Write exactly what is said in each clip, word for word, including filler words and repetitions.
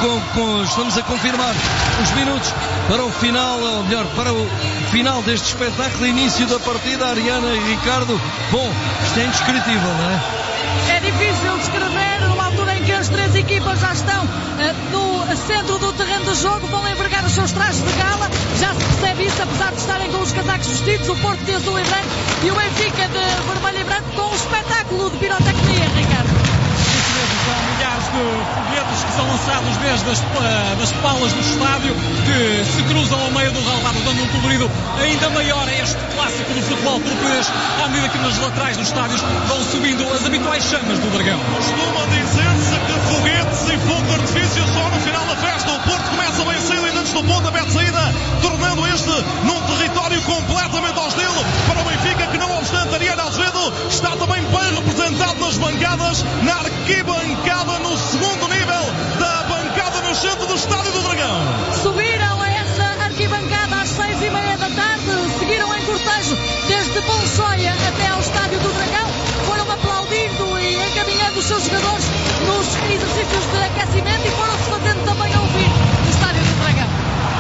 com, com, estamos a confirmar os minutos para o final, ou melhor, para o final deste espetáculo, início da partida. Ariana e Ricardo, bom, isto é indescritível, não é? É difícil descrever, numa altura em que as três equipas já estão uh, no centro do terreno de jogo, vão envergar os seus trajes de gala, já se percebe isso, apesar de estarem com os casacos vestidos, o Porto de azul e branco e o Benfica de vermelho e branco, com um espetáculo de pirotecnia, Ricardo. São milhares de foguetes que são lançados desde as das palas do estádio, que se cruzam ao meio do relvado, dando um colorido ainda maior a este clássico do futebol português, à medida que nas laterais dos estádios vão subindo as habituais chamas do Dragão. Costuma dizer-se que foguetes e fogo de artifício só no final da festa. O Porto começa bem cedo e antes do pontapé de saída, tornando este num território completamente hostil para o Benfica, que não obstante Ariana Azevedo está também bem representado nas bancadas, na arquibancada no segundo nível da bancada no centro do Estádio do Dragão. Subiram a essa arquibancada às seis e meia da tarde, seguiram em cortejo desde Bolsóia até ao Estádio do Dragão, foram aplaudindo e encaminhando os seus jogadores nos exercícios de aquecimento e foram-se fazendo também ouvir no Estádio do Dragão.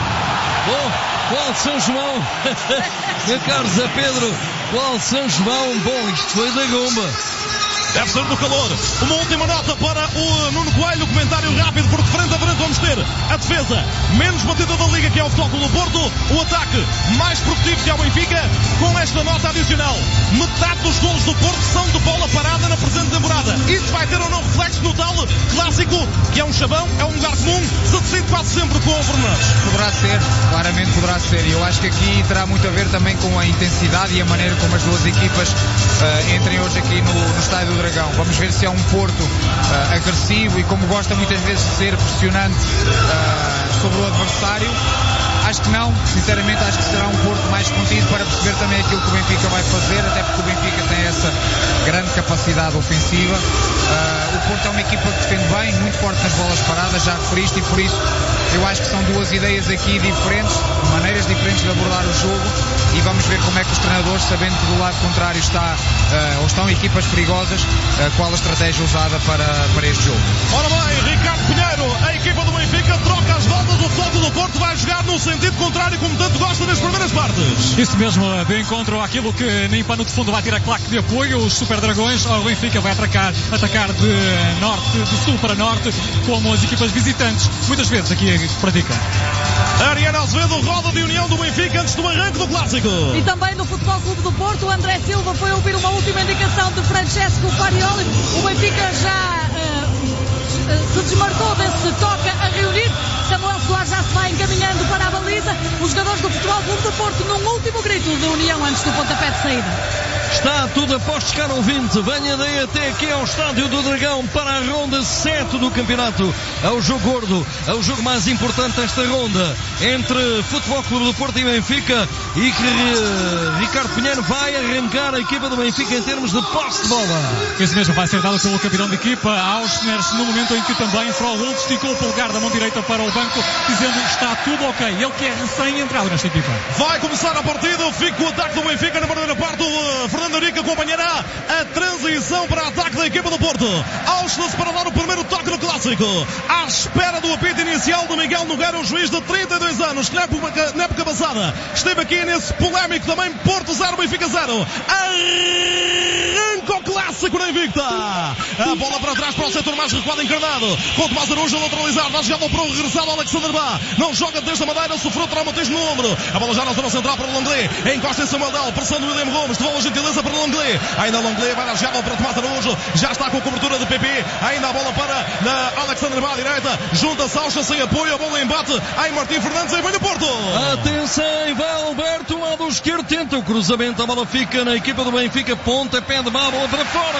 Bom, qual São João? Meu caro Zé Pedro, qual São João? Bom, isto foi da gomba. Deve ser do calor. Uma última nota para o Nuno Coelho, comentário rápido, porque frente a frente vamos ter a defesa menos batida da Liga, que é o Futebol Clube do Porto, o ataque mais produtivo, que é o Benfica, com esta nota adicional: metade dos golos do Porto são de bola parada na presente temporada. Isso vai ter ou não reflexo no tal clássico, que é um chavão, é um lugar comum, se decide quase sempre com o Fernandes. Poderá ser, claramente poderá ser, e eu acho que aqui terá muito a ver também com a intensidade e a maneira como as duas equipas uh, entrem hoje aqui no, no Estádio do Dragão. Vamos ver se é um Porto uh, agressivo e, como gosta muitas vezes de ser, pressionante uh, sobre o adversário. Acho que não, sinceramente acho que será um Porto mais contido, para perceber também aquilo que o Benfica vai fazer, até porque o Benfica tem essa grande capacidade ofensiva. Uh, o Porto é uma equipa que defende bem, muito forte nas bolas paradas, já referiste, e por isso eu acho que são duas ideias aqui diferentes, maneiras diferentes de abordar o jogo, e vamos ver como é que os treinadores, sabendo que do lado contrário está, uh, ou estão equipas perigosas, uh, qual a estratégia usada para, para este jogo. Ora bem, Ricardo Pinheiro, a equipa do Benfica troca as voltas, o Futebol do Porto vai jogar no sentido contrário, como tanto gosta nas primeiras partes. Isso mesmo, de encontro àquilo que nem pano de fundo vai ter a claque de apoio, os Super Dragões. O Benfica vai atacar, atacar de norte, de sul para norte, como as equipas visitantes muitas vezes aqui praticam. Ariana Azevedo, roda de união do Benfica antes do arranque do clássico. E também no Futebol Clube do Porto, o André Silva foi ouvir uma última indicação de Francesco Farioli. O Benfica já uh, se desmarcou desse toque a reunir. Samuel Soares já se vai encaminhando para a baliza. Os jogadores do Futebol Clube do Porto num último grito de união antes do pontapé de saída. Está tudo a postos, caro ouvinte. Venha daí até aqui ao Estádio do Dragão para a ronda sete do campeonato. É o jogo gordo, é o jogo mais importante desta ronda, entre Futebol Clube do Porto e Benfica, e que uh, Ricardo Pinheiro vai arrancar a equipa do Benfica em termos de posse de bola. Esse mesmo vai ser dado pelo capitão de equipa, Auschner, no momento em que também Froholt esticou o polegar da mão direita para o banco, dizendo que está tudo ok. Ele que é recém-entrado nesta equipa. Vai começar a partida, fica o ataque do Benfica na primeira parte. O uh, Fernando Henrique acompanhará a transição para ataque da equipa do Porto. Auschner para dar o primeiro toque no clássico, à espera do apito inicial de Miguel Nogueira, um juiz de trinta e dois anos, que na época, na época passada esteve aqui nesse polémico também Porto zero, Benfica zero. Arranca o clássico na Invicta. A bola para trás para o setor mais recuado, encarnado, com Tomás Araújo a neutralizar, vai jogar para o regressado Alexander Bá, não joga desde a Madeira, sofreu traumatismo no ombro. A bola já na zona central para o Longley, encosta em Samuel Del, pressão do William Gomes, devolve a gentileza para o Longley, ainda Longley vai dar para Tomás Araújo, já está com a cobertura de P P, ainda a bola para na Alexander Bá à direita, junta-se Aucha sem apoio, a bola em embate, aí Martim Fernandes, aí vem o Porto. Atenção, vai Alberto, lado esquerdo, tenta o cruzamento, a bola fica na equipa do Benfica, ponta, pé de bola para fora.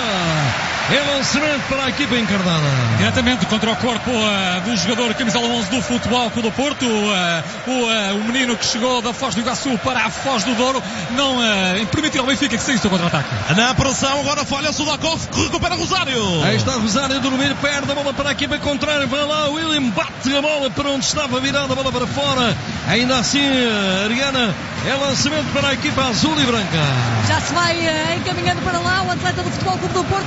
É lançamento para a equipa encarnada. Diretamente contra o corpo uh, do jogador camisola onze do Futebol Clube do Porto, uh, o, uh, o menino que chegou da Foz do Iguaçu para a Foz do Douro, não uh, permitiu ao Benfica que saísse o contra-ataque. Na pressão, agora falha Sudakov, que recupera Rosário. Aí está Rosário a dormir, perde a bola para a equipa contrária, vai lá, William bate a bola para onde estava virada, a bola para fora. Ainda assim, Ariana, é lançamento para a equipa azul e branca. Já se vai uh, encaminhando para lá o atleta do Futebol Clube do Porto, Martim Fernandes.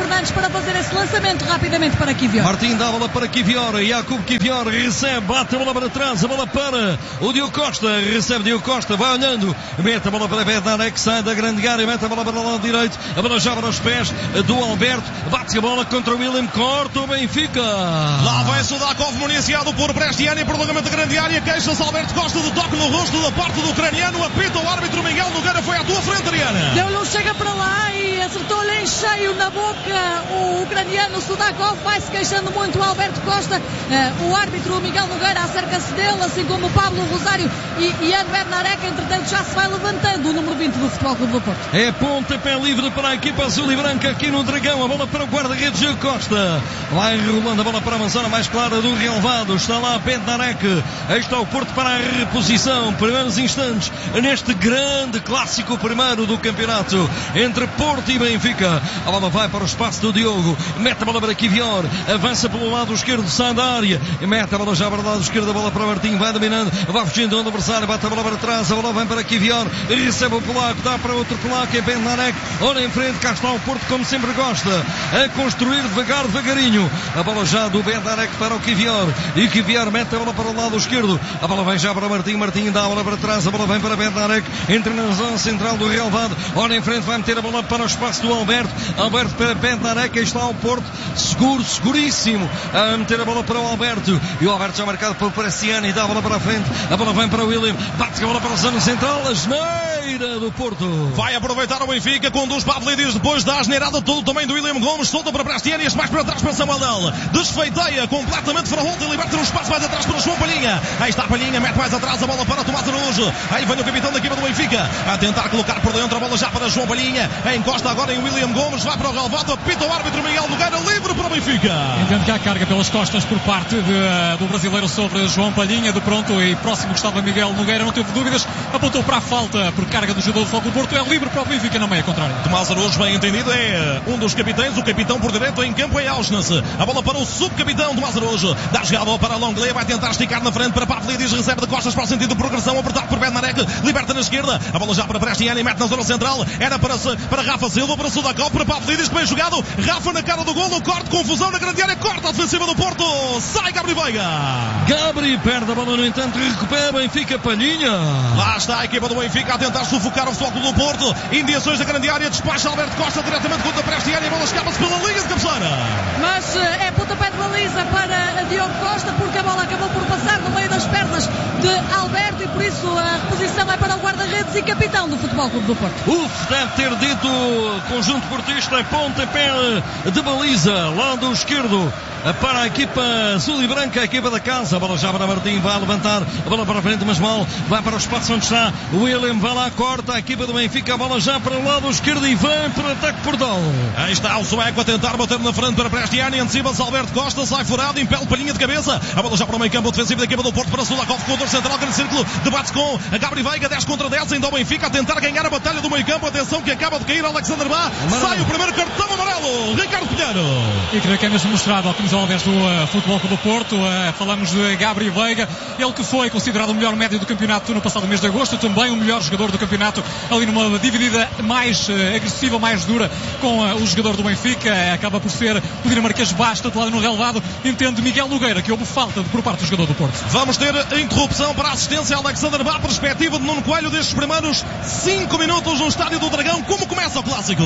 Fernandes para fazer esse lançamento rapidamente para Kivior. Martim dá a bola para Kivior, Jakub Kivior recebe, bate a bola para trás, a bola para o Diogo Costa, recebe Diogo Costa, vai olhando, mete a bola para Bednarek, sai da grande área, mete a bola para o lado direito, a bola já para os pés do Alberto, bate a bola contra o William, corta o Benfica. Lá vai Sudakov, municiado por Prestiani, prolongamento da grande área, queixa-se Alberto Costa de toque no rosto da parte do ucraniano, apita o árbitro Miguel Nogueira, foi à tua frente, Ariana. Deu-lhe um chega para lá e acertou-lhe em cheio na boca o ucraniano Sudakov, vai-se queixando muito o Alberto Costa, uh, o árbitro Miguel Nogueira acerca-se dele, assim como o Pablo Rosário e Ian Bednarek, entretanto já se vai levantando o número vinte do Futebol Clube do Porto. É pontapé livre para a equipa azul e branca aqui no Dragão, a bola para o guarda-redes Diogo Costa, vai rolando a bola para a zona mais clara do relvado, está lá Bednarek, aí está o Porto para a reposição, primeiros instantes neste grande clássico primeiro do campeonato entre Porto e Benfica, a bola vai para o espaço do Diogo, mete a bola para Kivior, avança pelo lado esquerdo, sai da área, mete a bola já para o lado esquerdo, a bola para Martim, vai dominando, vai fugindo do adversário, bate a bola para trás, a bola vem para Kivior, recebe o polaco, dá para outro polaco, é Bednarek, olha em frente, cá está o Porto como sempre gosta, a construir devagar, devagarinho, a bola já do Bednarek para o Kivior, e Kivior mete a bola para o lado esquerdo, a bola vem já para Martim, Martim dá a bola para trás, a bola vem para Bednarek, entra na zona central do relvado, olha em frente, vai meter a bola para o espaço do Alberto, Alberto para Bednarek, aí está o Porto, seguro, seguríssimo, a meter a bola para o Alberto, e o Alberto já marcado por Prestiani, dá a bola para a frente, a bola vem para o William, bate a bola para a zona central, a geneira do Porto. Vai aproveitar o Benfica, conduz Pavlidis depois da asneirada, todo o tamanho do William Gomes, solta para Prestiani, este mais para trás para Samuel, desfeiteia completamente para Holt e liberta no espaço mais atrás para o João Palhinha, aí está Palhinha, mete mais atrás a bola para Tomás Araújo, aí vem o capitão da equipa do Benfica, a tentar colocar por dentro a bola já para João Palhinha, encosta agora em William Gomes, vai para o relvado, apita o árbitro Miguel Nogueira, livre para o Benfica. Entendo que há carga pelas costas por parte de, do brasileiro sobre João Palhinha, de pronto e próximo que estava Miguel Nogueira, não teve dúvidas, apontou para a falta por carga do jogador do Futebol Porto, é livre para o Benfica na meia contrária. Tomás Araújo, bem entendido, é um dos capitães, o capitão por direito em campo é Auschwitz, a bola para o subcapitão Tomás Araújo, dá jogada para Longley, vai tentar esticar na frente para Pavlidis, recebe de costas para o sentido de progressão, apertado por Bednarek, liberta na esquerda, a bola já para Prestiani, mete na zona central, era para, para Rafa Silva, para Sudakov, para Pavlidis, bem jogado, Rafa na cara do golo, corte, confusão na grande área, corta a defensiva do Porto, sai Gabri Veiga. Gabri perde a bola, no entanto recupera Benfica, Palhinha. Lá está a equipa do Benfica a tentar sufocar o Futebol Clube do Porto, indiações da grande área, despacha Alberto Costa diretamente contra Prestiani, a bola escapa-se pela linha de cabeceira. Mas é pontapé de baliza para Diogo Costa, porque a bola acabou por passar no meio das pernas de Alberto e por isso a reposição é para o guarda-redes e capitão do Futebol Clube do Porto. Uf, deve ter dito o conjunto portista, é pontapé de baliza, lado esquerdo para a equipa azul e branca, a equipa da casa, a bola já para Martim, vai levantar a bola para a frente, mas mal, vai para o espaço onde está o William, vai lá, corta a equipa do Benfica, a bola já para o lado esquerdo e vem para o ataque Portal. Aí está o sueco a tentar bater na frente para Prestiani, antecipa-se Alberto Costa, sai furado, impele Palhinha de cabeça, a bola já para o meio campo defensivo da equipa do Porto para Sudakov, corredor central, grande círculo, debate com a Gabri Veiga, dez contra dez, ainda o Benfica a tentar ganhar a batalha do meio campo, atenção que acaba de cair Alexander Bá, sai o primeiro cartão amarelo, Ricardo Pinheiro. E creio que é mesmo mostrado ao camisola dez do uh, Futebol Clube do Porto, uh, falamos de Gabri Veiga, ele que foi considerado o melhor médio do campeonato no passado mês de agosto, também o melhor jogador do campeonato, ali numa dividida mais uh, agressiva, mais dura com uh, o jogador do Benfica, uh, acaba por ser o dinamarquês Basta, lado no relevado, entende Miguel Nogueira que houve falta por parte do jogador do Porto. Vamos ter interrupção para a assistência Alexander Bá, perspectiva de Nuno Coelho destes primeiros cinco minutos no Estádio do Dragão. Como começa o clássico?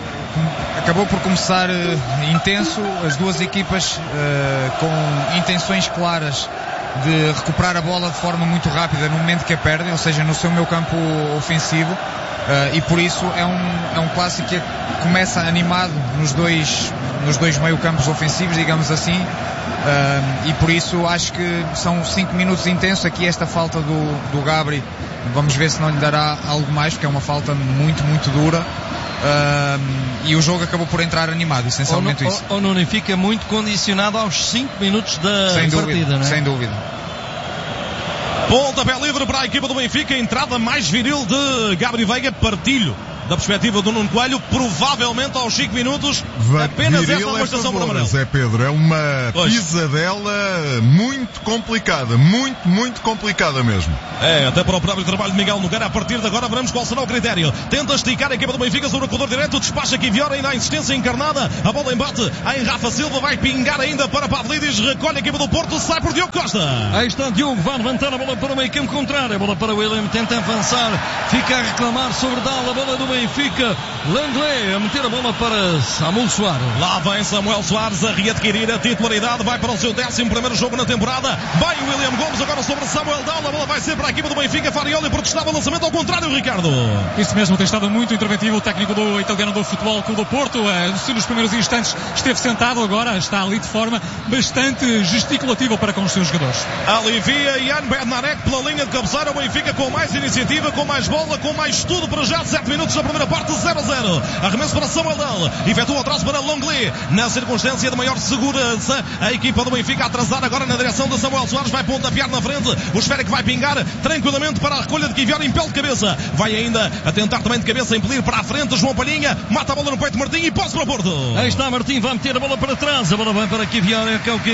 Acabou por começar uh, intenso, as duas equipas uh, com intenções claras de recuperar a bola de forma muito rápida no momento que a perdem, ou seja, no seu meio campo ofensivo, uh, e por isso é um, é um clássico que começa animado nos dois, nos dois meio campos ofensivos, digamos assim, uh, e por isso acho que são cinco minutos intensos. Aqui esta falta do, do Gabri, vamos ver se não lhe dará algo mais, porque é uma falta muito, muito dura. Uh, e o jogo acabou por entrar animado, essencialmente ou, isso. O Nuno fica muito condicionado aos cinco minutos da sem partida, dúvida, não é? Sem dúvida. Pontapé livre para a equipa do Benfica, entrada mais viril de Gabri Veiga, partilho da perspectiva do Nuno Coelho, provavelmente aos cinco minutos, Va apenas viril essa é uma estação para amarelo. Zé Pedro, é uma pois. pisadela muito muito complicada, muito, muito complicada mesmo. É, até para o próprio trabalho de Miguel Nogueira. A partir de agora veremos qual será o critério. Tenta esticar a equipa do Benfica sobre o corredor direito, despacha aqui Viora, ainda a insistência encarnada, a bola embate em Rafa Silva, vai pingar ainda para Pavlidis, recolhe a equipa do Porto, sai por Diogo Costa. Aí está Diogo, vai levantar a bola para o meio campo contrário, a bola para o William, tenta avançar, fica a reclamar sobre Dal, a bola do Benfica, Langley a meter a bola para Samuel Soares. Lá vem Samuel Soares a readquirir a titularidade, vai para o seu décimo primeiro jogo na temporada, vai o William Gomes agora sobre Samuel Dal, a bola vai ser para a equipa do Benfica, Farioli protestava o lançamento ao contrário, Ricardo. Isso mesmo, tem estado muito interventivo o técnico do italiano do Futebol Clube do Porto, se nos primeiros instantes esteve sentado, agora está ali de forma bastante gesticulativa para com os seus jogadores. Alivia Jan Bednarek pela linha de cabeceira, o Benfica com mais iniciativa, com mais bola, com mais tudo para já, sete minutos da primeira parte, zero a zero. Arremesso para Samuel Dal, efetua o atraso para Longley, na circunstância de maior segurança, a equipa do Benfica a atrasar agora na direção de Samuel Soares, vai pontapear na frente, o esférico vai pingar tranquilamente para a recolha de Kivior, impele de cabeça, vai ainda a tentar também de cabeça impelir para a frente, João Palhinha, mata a bola no peito de Martim e posse para o Porto. Aí está Martim, vai meter a bola para trás, a bola vai para Kivior,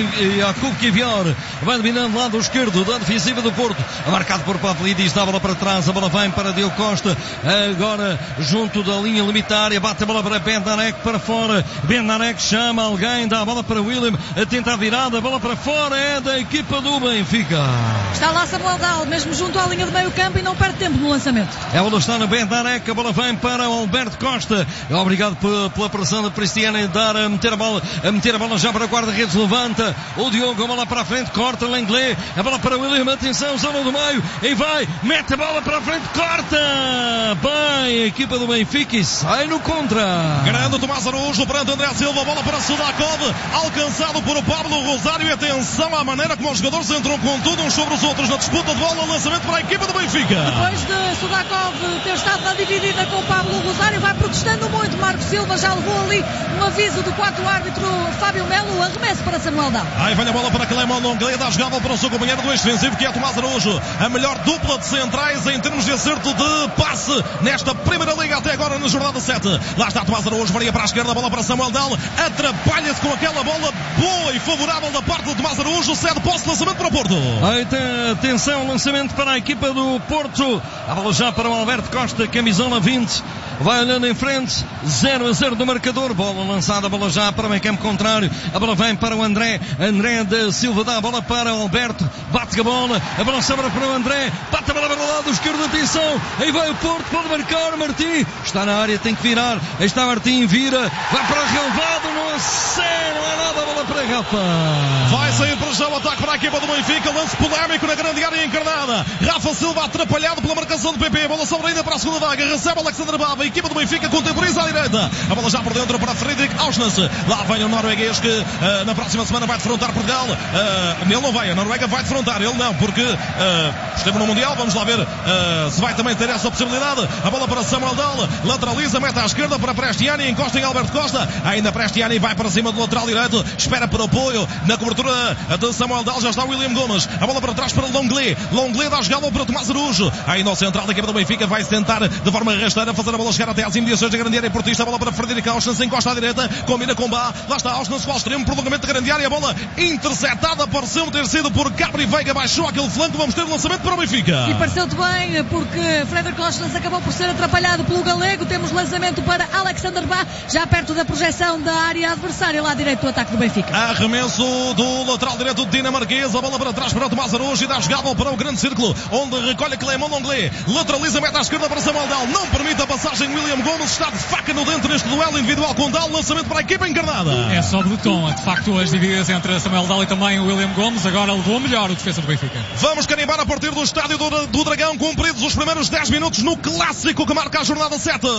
Jakub Kivior, vai dominando o lado esquerdo da defensiva do Porto, marcado por Pavlidis, dá a bola para trás, a bola vai para Diogo Costa, agora junto da linha limitária, bate a bola para Bednarek para fora, Bednarek chama alguém, dá a bola para William, tenta a virada, a bola para fora, é da equipa do Benfica. Está lá Samuel Dal, mesmo junto à linha de meio campo e não perde tempo no lançamento. A bola está na Bednarek, a bola vem para o Alberto Costa, obrigado pela, pela pressão da Cristiana em dar a meter a bola, a meter a bola já para o guarda-redes, levanta o Diogo, a bola para a frente, corta Langley, a bola para William, atenção, zona do meio, e vai, mete a bola para a frente, corta, bem, a equipa do Benfica e sai no contra. Grande Tomás Araújo perante André Silva, bola para Sudakov, alcançado por Pablo Rosário, e atenção à maneira como os jogadores entram com tudo uns sobre os outros na disputa de bola, lançamento para a equipa do Benfica. Depois de Sudakov ter estado na dividida com Pablo Rosário, vai protestando muito, Marco Silva já levou ali um aviso do quarto árbitro Fábio Melo, arremesso para Samuel Dal. Aí vem a bola para Clément Longley, dá jogada para o seu companheiro do ex-defensivo, que é Tomás Araújo, a melhor dupla de centrais em termos de acerto de passe nesta primeira liga até agora na jornada sete. Lá está Tomás Araújo, varia para a esquerda, a bola para Samuel Dal, atrapalha-se com aquela bola boa e favorável da parte de Tomás Araújo, cede posse, lançamento para o Porto. Aí tem, atenção, lançamento para a equipa do Porto, a bola já para o Alberto Costa, camisola vinte, vai olhando em frente, zero a zero do marcador, bola lançada, a bola já para o meio campo contrário, a bola vem para o André, André da Silva dá a bola para o Alberto, bate a bola, a bola sobra para o André, bate a bola para o lado esquerdo, atenção, aí vai o Porto, pode marcar, Martim, está na área, tem que virar, aí está Martim, vira, vai para o relevado, não sei, não há nada, a bola para Rafa. Vai sair para já o ataque para a equipa do Benfica, lance polémico na grande área encarnada, Rafa Silva atrapalhado pela marcação do P P, a bola sobra ainda para a segunda vaga, recebe Alexander Baba, a equipa do Benfica contemporiza à direita, a bola já por dentro para Fredrik Aursnes, lá vem o norueguês que uh, na próxima semana vai defrontar Portugal, uh, ele não vai, a Noruega vai defrontar, ele não, porque uh, esteve no Mundial, vamos lá ver uh, se vai também ter essa possibilidade, a bola para Samuel Dal, lateraliza, mete à esquerda para Prestiani, encosta em Alberto Costa, ainda Prestiani vai para cima do lateral direito, espera por apoio, na cobertura de Samuel Dal, já está William Gomes, a bola para trás para Longley, Longley dá a jogada para Tomás Araújo, ainda ao central da equipa do Benfica, vai tentar de forma rasteira fazer a bola chegar até às imediações da grande área portista, a bola para Frederic Aursnes, encosta à direita, combina com Bá, lá está Aursnes com o extremo, prolongamento da grande área, a bola interceptada, pareceu ter sido por Gabri Veiga, baixou aquele flanco, vamos ter um lançamento para o Benfica. E pareceu-te bem, porque Frederic Aursnes acabou por ser atrapalhado pelo galego, temos lançamento para Alexander Bá, já perto da projeção da área adversária, lá direito do ataque do Benfica. Arremesso do lateral direito dinamarquês, a bola para trás para o Tomás Araújo e dá jogada para o grande círculo, onde recolhe Clément Longley, lateraliza, mete à esquerda para Samuel Dal, não permite a passagem, William Gomes está de faca no dentro neste duelo individual com Dal, lançamento para a equipa encarnada. É só de tom, de facto as divididas entre Samuel Dal e também o William Gomes, agora levou melhor o defesa do Benfica. Vamos carimbar a partir do estádio do, do Dragão, cumpridos os primeiros dez minutos no clássico que marca a jornada sete.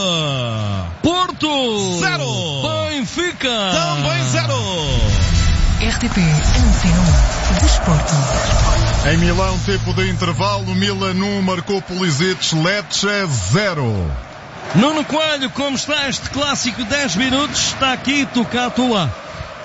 Porto zero, Benfica também zero. R T P Antena um, Desporto. Em Milão, tempo de intervalo, Milan um, marcou Pulisic, Lecce zero. Nuno Coelho, como está este clássico dez minutos, está aqui, toca a tua.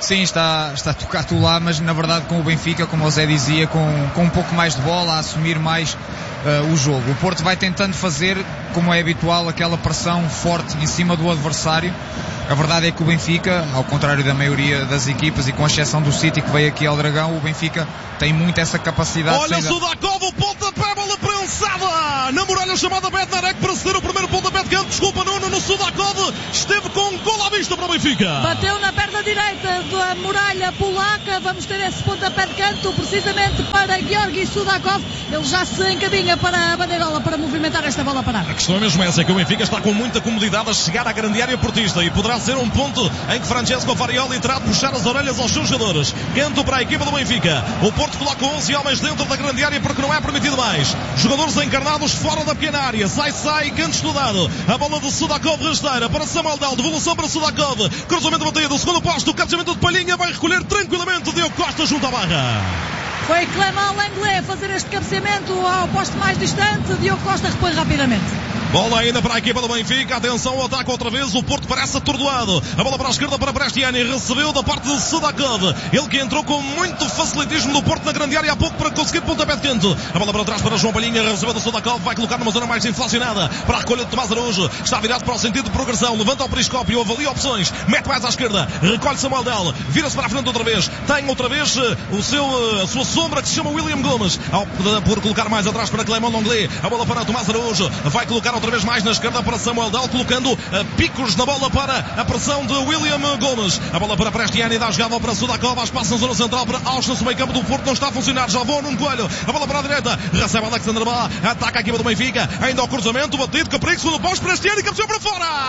Sim, está, está a tocar tudo lá, mas na verdade com o Benfica, como o Zé dizia, com, com um pouco mais de bola, a assumir mais uh, o jogo. O Porto vai tentando fazer, como é habitual, aquela pressão forte em cima do adversário. A verdade é que o Benfica, ao contrário da maioria das equipas e com exceção do City que veio aqui ao Dragão, o Benfica tem muito essa capacidade. Olha de o Sudakov, o pontapé, bola prensada na muralha chamada Bednarek para ceder o primeiro pontapé de canto. Desculpa, Nuno, no Sudakov esteve com um gol à vista para o Benfica. Bateu na perna direita da muralha polaca. Vamos ter esse pontapé de canto precisamente para Georgi Sudakov. Ele já se encaminha para a bandeirola para movimentar esta bola parada. A questão é mesmo essa, que o Benfica está com muita comodidade a chegar à grande área portista e poderá ser um ponto em que Francesco Farioli terá de puxar as orelhas aos seus jogadores. Canto para a equipa do Benfica. O Porto coloca onze homens dentro da grande área porque não é permitido mais. Jogadores encarnados fora da pequena área. Sai, sai, canto estudado. A bola de Sudakov rasteira para Samuel Del. Devolução para Sudakov. Cruzamento batido. Segundo posto. Cabeceamento de Palhinha. Vai recolher tranquilamente Diogo Costa junto à barra. Foi Clément Lenglet a fazer este cabeceamento ao posto mais distante. Diogo Costa repõe rapidamente. Bola ainda para a equipa do Benfica. Atenção, o ataque outra vez. O Porto parece atordoado. A bola para a esquerda para Prestiani. Recebeu da parte de Sudakov. Ele que entrou com muito facilitismo do Porto na grande área há pouco para conseguir pontapé de canto. A bola para trás para João Palhinha. Recebeu da Sudakov. Vai colocar numa zona mais inflacionada para a recolha de Tomás Araújo. Está virado para o sentido de progressão. Levanta o periscópio. Avalia opções. Mete mais à esquerda. Recolhe Samuel Del. Vira-se para a frente outra vez. Tem outra vez o seu, a sua sombra que se chama William Gomes. Opta por colocar mais atrás para Clément Lenglet. A bola para Tomás Araújo. Vai colocar outra vez mais na esquerda para Samuel Del, colocando uh, picos na bola para a pressão de William Gomes. A bola para Prestiani, dá jogada para Sudakov, há espaço na zona central para Austin, o meio campo do Porto não está a funcionar, já vou Nuno Coelho, a bola para a direita, recebe Alexander Bá, ataca a equipa do Benfica, ainda ao cruzamento, batido, Caprico, segundo posto, Prestiani, cabeceou para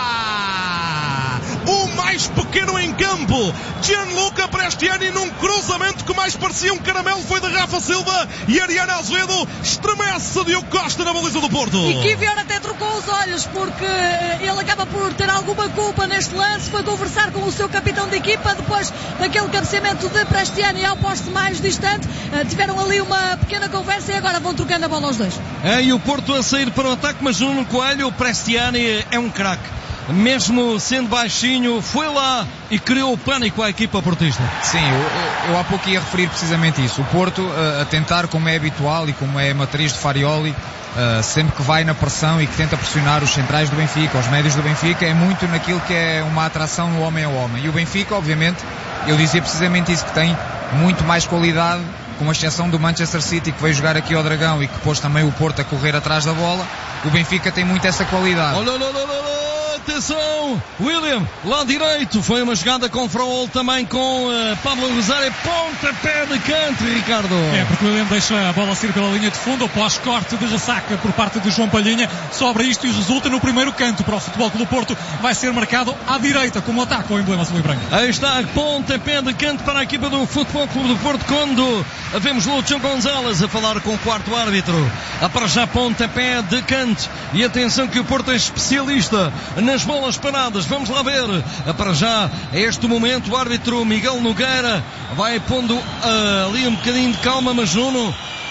fora! O mais pequeno em campo, Gianluca Prestiani, num cruzamento que mais parecia um caramelo, foi de Rafa Silva e Ariana Azevedo estremece Diogo Costa na baliza do Porto. E Kivior até trocou os olhos porque ele acaba por ter alguma culpa neste lance, foi conversar com o seu capitão de equipa depois daquele cabeceamento de Prestiani ao poste mais distante, tiveram ali uma pequena conversa e agora vão trocando a bola aos dois. É, e o Porto a sair para o ataque, mas Nuno Coelho, o Prestiani é um craque. Mesmo sendo baixinho, foi lá e criou o pânico à equipa portista. Sim, eu, eu há pouco ia referir precisamente isso. O Porto uh, a tentar, como é habitual e como é a matriz de Farioli, uh, sempre que vai na pressão e que tenta pressionar os centrais do Benfica, os médios do Benfica, é muito naquilo que é uma atração no homem a homem. E o Benfica, obviamente, eu dizia precisamente isso, que tem muito mais qualidade, com exceção do Manchester City, que veio jogar aqui ao Dragão e que pôs também o Porto a correr atrás da bola. O Benfica tem muito essa qualidade. Olha, olha, olha, olha. Atenção, William, lá direito, foi uma jogada com Frol também com uh, Pablo Rosário, pontapé de canto, Ricardo. É, porque o William deixa a bola sair pela linha de fundo, após corte de ressaca por parte de João Palhinha, sobra isto e resulta no primeiro canto para o Futebol Clube do Porto, vai ser marcado à direita, como ataque ao emblema azul e branco. Aí está, pontapé de canto para a equipa do Futebol Clube do Porto, quando vemos Lúcio Gonzalez a falar com o quarto árbitro, a para já pontapé de canto, e atenção que o Porto é especialista nas bolas paradas, vamos lá ver, para já, a este momento, o árbitro Miguel Nogueira vai pondo uh, ali um bocadinho de calma, mas Nuno...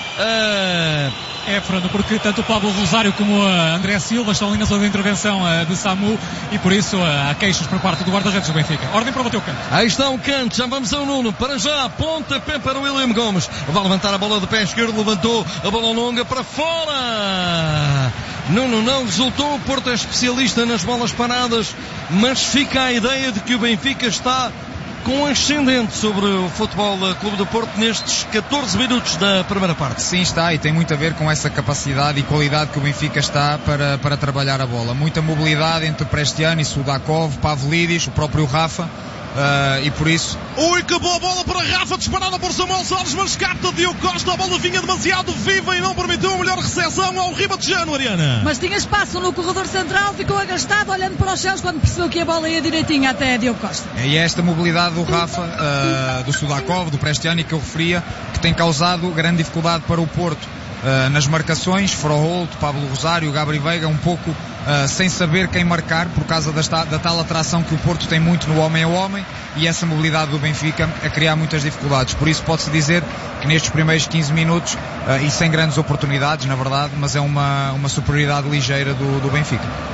Uh... É, Fernando, porque tanto o Pablo Rosário como o André Silva estão ali na zona de intervenção uh, de Samu e por isso uh, há queixas por parte do guarda-redes do Benfica. Ordem para bater o canto. Aí está o canto, já vamos ao Nuno. Para já, pontapé para o William Gomes. Vai levantar a bola de pé esquerdo, levantou a bola longa para fora. Nuno não resultou, o Porto é especialista nas bolas paradas, mas fica a ideia de que o Benfica está com ascendente sobre o Futebol Clube do Porto nestes catorze minutos da primeira parte. Sim, está, e tem muito a ver com essa capacidade e qualidade que o Benfica está para, para trabalhar a bola. Muita mobilidade entre Prestiani, Sudakov, Pavlidis, o próprio Rafa. Uh, e por isso... Ui, que boa bola para Rafa, disparada por Samuel Salles, mas capta Diogo Costa, a bola vinha demasiado viva e não permitiu a melhor recepção ao Ribatejano, Ariana. Mas tinha espaço no corredor central, ficou agastado olhando para os céus quando percebeu que a bola ia direitinho até Diogo Costa. E esta mobilidade do Rafa, uh, do Sudakov, do Prestiani que eu referia, que tem causado grande dificuldade para o Porto. Uh, nas marcações, Froholt, Pablo Rosário, Gabri Veiga, um pouco uh, sem saber quem marcar por causa da, da tal atração que o Porto tem muito no homem a homem e essa mobilidade do Benfica a criar muitas dificuldades. Por isso pode-se dizer que nestes primeiros quinze minutos, uh, e sem grandes oportunidades, na verdade, mas é uma, uma superioridade ligeira do, do Benfica.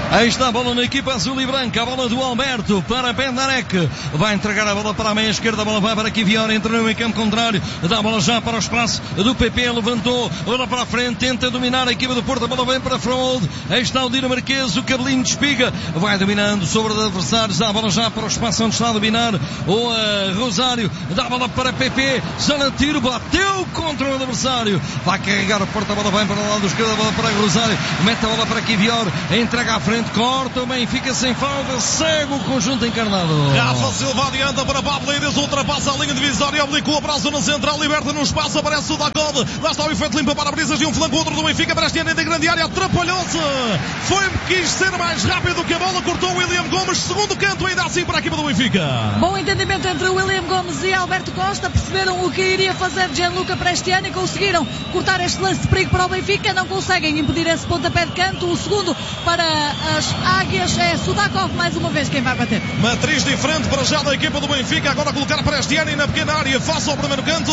Aí está a bola na equipa azul e branca, a bola do Alberto para Bednarek, vai entregar a bola para a meia esquerda, a bola vai para Kivior, entra no meio campo contrário, dá a bola já para o espaço do P P, levantou, bola para a frente, tenta dominar a equipa do Porto, a bola vem para Frode, aí está o dinamarquês, o cabelinho de espiga, vai dominando sobre os adversários, dá a bola já para o espaço onde está a dominar o uh, Rosário, dá a bola para P P, já na tiro, bateu contra o adversário, vai carregar o Porto, a bola vem para o lado esquerdo, a bola para o Rosário, mete a bola para Kivior, entrega à frente, corta o Benfica sem falta, segue o conjunto encarnado. Rafa Silva adianta para Pavlidis, ultrapassa a linha divisória, oblicou para a zona central, liberta no espaço, aparece o Dacode, lá está o efeito limpa para brisas de um flanco, outro do Benfica, para este ano da grande área, atrapalhou-se, foi, quis ser mais rápido que a bola, cortou o William Gomes, segundo canto ainda assim para a equipa do Benfica. Bom entendimento entre o William Gomes e Alberto Costa, perceberam o que iria fazer Gianluca para este ano e conseguiram cortar este lance de perigo para o Benfica, não conseguem impedir esse pontapé de canto, o segundo para as Águias é Sudakov mais uma vez quem vai bater. Matriz diferente para já da equipa do Benfica, agora a colocar para este ano e na pequena área, face ao primeiro canto,